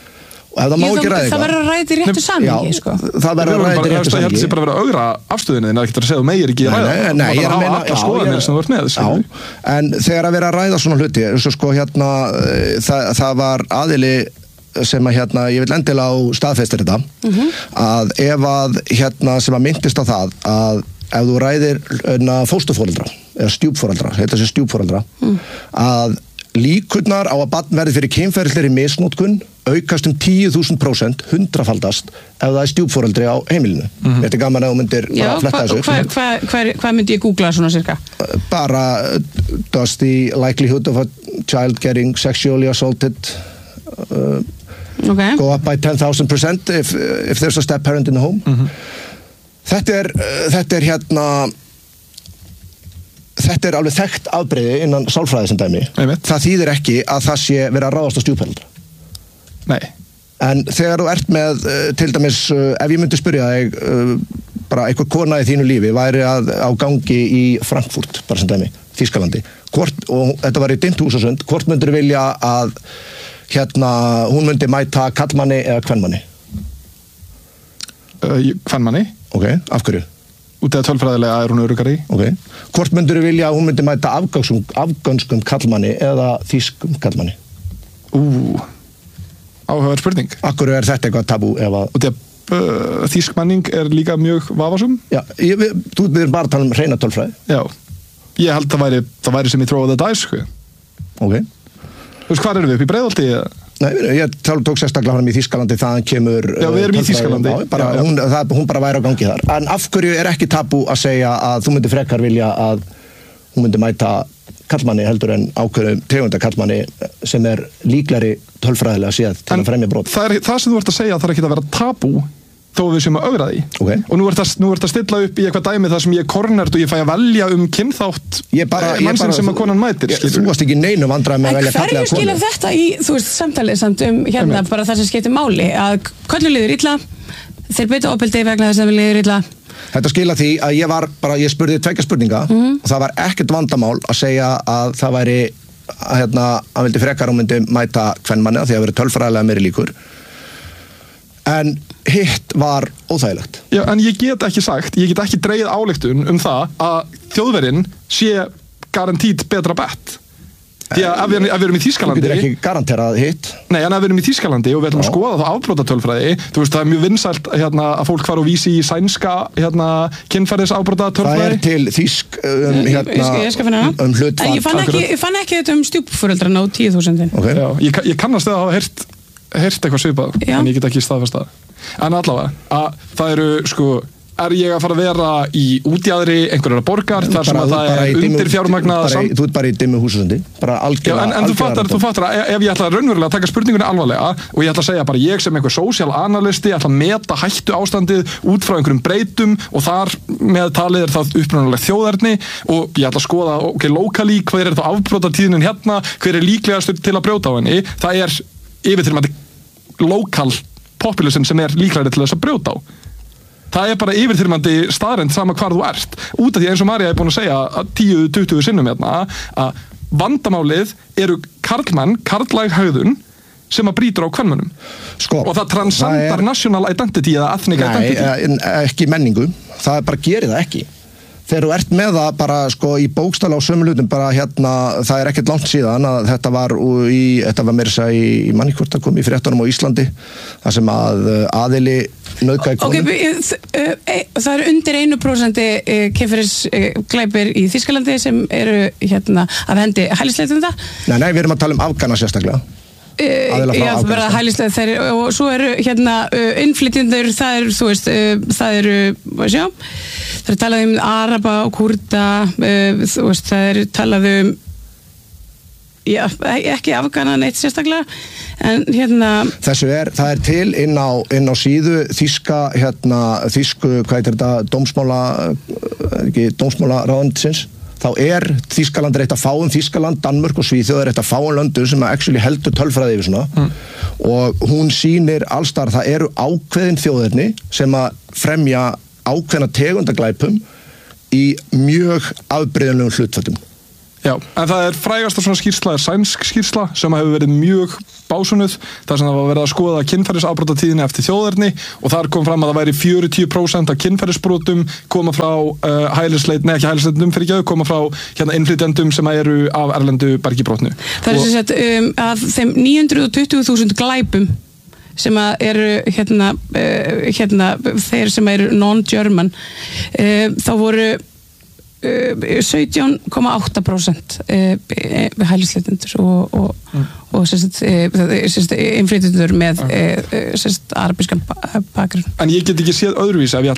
Og ef það má Ég, ekki ræða það verður að ræða í réttu samhengi, sko. Það verður að ræða í réttu samhengi. Ég held að það bara verið að augra afstöðinu þín, það er ekki að segja þú megir ekki að ræða. Nei, nei, ég er að meina, já, skoðanir sem þú ert með, já, en þegar að vera að ræða svona hluti, svo sko hérna, það, það var aðili sem að hérna, ég vil endilega á staðfestir þetta, mm-hmm. að ef að hérna sem að myndist á það að ef þú ræðir fósturforeldra eða stjúpforeldra, heita sér stjúpforeldra, mm. að líkurnar á að barn verði fyrir kynferðislegri misnotkun aukast um tíu þúsund prósent, hundrafaldast ef það er stjúpforeldri á heimilinu. Mm-hmm. Þetta er gaman að þú myndir Já, bara fletta þessu. Hvað hva, hva, hva myndi ég googla svona cirka? Bara, does the likelihood of a child getting sexually assaulted uh, Okay. go up by ten thousand percent if, if there's a step parent in the home. Mm-hmm. Þetta er, þetta er hérna þetta er alveg þekkt afbrigði innan sálfræði sem dæmi. Það þýðir ekki að það sé verið að ráðast á stjúpforeldra. Nei. En þegar þú ert með, til dæmis, ef ég myndi spyrja þig, bara einhver kona í þínu lífi væri að, á gangi í Frankfurt, bara sem dæmi, Þýskalandi, hvort, og þetta var í dimmt húsasund, hvort myndir vilja að hérna, hún myndi mæta kallmanni eða kvenmanni? Uh, kvenmanni. Ok, af hverju? Út eða tölfræðilega er hún öruggari. Ok. Hvort myndir þú vilja að hún myndi mæta afgönskum, afgönskum kallmanni eða þýskum kallmanni? Ú, áhugaverð spurning. Af hverju er þetta eitthvað tabú ef að... Út eða uh, þýsk menning er líka mjög vafasum. Já, ég, við, þú byrðir bara að tala um hreina tölfræði. Já, ég held það væri, það væri sem ég tróði the dice, sko. Ok. Þú veist, hvað erum við upp í Breiðholti? Nei, ég tók sérstaklega hann í Þýskalandi, þaðan kemur... Já, við erum í Þýskalandi. Já, bara, já, já. Hún, það, hún bara væri á gangi þar. En af hverju er ekki tabú að segja að þú myndir frekar vilja að hún myndi mæta kallmanni heldur en ákveðum tegunda kallmanni sem er líklari tölfræðilega séð til en að fremja brot? Það, er, það sem þú ert að segja þarf ekki að vera tabú þó við sem að augra því. Okay. Og nú ert að, nú ert að stilla upp í eitthvað dæmi þar sem ég er kornert og ég fæ að velja um kynþátt mannsinn sem að konan mætir. Ég, þú varst ekki neinu vandræði með að velja fallega konu. En hverju skilur þetta í, þú veist, samtalið samt um hérna Amen. Bara það sem skiptir máli, að köllur liður illa, þeir beita ofbeldi vegna þess að við liður illa? Þetta skila því að ég var bara, ég spurði tveggja spurninga mm-hmm. og það var ekkert vandamál að segja að það væri, að hérna, að vildi frekar og myndi mæta kvenmanni því að vera tölfræðilega meiri líkur. En hitt var óþægilegt. Já, en ég get ekki sagt, ég get ekki dreigð ályktun um það að Þjóðverinn sé garantít betra bett. Því að ef við, ef við erum í Þýskalandi... Þú getur ekki garanterað hitt. Nei, en ef við erum í Þýskalandi og við ætlum að skoða það afbrotatölfræði, þú veist, það er mjög vinsælt hérna, að fólk fara og vísi í sænska hérna, kynferðis afbrotatölfræði. Það er til þýsk um, hérna, ég, ég skal finna um hlutfall. En ég fann ekki, ég fann ekki þetta um stjúpforeldrana á tíu þúsundin. Okay. Já, ég, ég kannast það að hafa heyrt, heyrt eitthvað svipað, Já. En ég get ekki staðfest það. En allavega, að það eru, sko, er ég að fara að vera í útjaðri einhverjar borgar þar sem að það er undir fjármagnað samt... Þú ert bara í dimmu húsasundi, bara algjörlega... En, en þú fattar, þú fattar að ef ég ætla raunverulega að taka spurningunni alvarlega og ég ætla að segja bara ég sem einhver social analysti ætla að meta hættu ástandið út frá einhverjum breytum og þar með talið er það upprunalegt þjóðerni og ég ætla að skoða, ok, locally, hver er þá afbrotatíðnin hérna, hver er líklegastur til að brjóta á henni, það er yfirþyrmandi local population sem er líklegri til þess að brjóta á. það er bara yfirþyrmandi staðrend sama hvar þú ert, út af því eins og María er búin að segja tíu til tuttugu sinnum hérna að vandamálið eru karlmenn, karlæg hegðun sem að brýtur á kvenmönnum sko, og það transcendar er, national identity eða ethnic nei, identity. Nei, ekki menningu, það er bara gerir það ekki. Þegar þú ert með það bara sko í bókstala á sömu hlutum, bara hérna, það er ekkert langt síðan að þetta var í, þetta var meira að segja í, í manni hvort að kom í fréttunum á Íslandi, það sem að aðili nauðgaði konum. Ok, það eru undir einu prósenti kynferðisglæpir í Þýskalandi sem eru hérna af hendi hælisleitenda. Nei, nei, við erum að tala um Afgana sérstaklega. Uh, já, það verða hælislega þeir og svo eru hérna uh, innflytjendur, það eru, þú veist, uh, það eru hvað sjá, það er talað um Araba og Kurda, uh, þú veist, það er talað um já, ekki Afgana neitt sérstaklega, en hérna þessu er, það er til inn á, inn á síðu þýska, hérna þýsku, hvað heitir þetta, dómsmála ekki, dómsmála ráðuneytisins, þá er Þýskaland er eitt að fáum Þýskaland, Danmörk og Svíþjóð er eitt að fáum löndu sem að actually heldur tölfræði yfir svona mm. og hún sýnir allstar, það eru ákveðin þjóðerni sem að fremja ákveðna tegundaglæpum í mjög afbreyðanlegum hlutföllum. Já, en það er frægasta svona skýrsla er sænsk skýrsla sem hefur verið mjög básunuð, þar sem það var verið að skoða kynferðisafbrotatíðinni eftir þjóðerni og þar kom fram að það væri fjörutíu prósent af kynferðisbrotum koma frá uh, hælisleit, nei ekki hælisleitum fyrir ekki, koma frá hérna innflytjendum sem eru af erlendu bergibrotnu. Það er sem sagt um, að þeim níu hundruð tuttugu þúsund glæpum sem að eru hérna, uh, hérna þeir sem eru non-German uh, þá voru sautján komma átta prósent hælisleitendur og, og, mm. og innflytjendur með mm. arabískan bakgrunn. En ég get ekki séð öðruvísi ef ég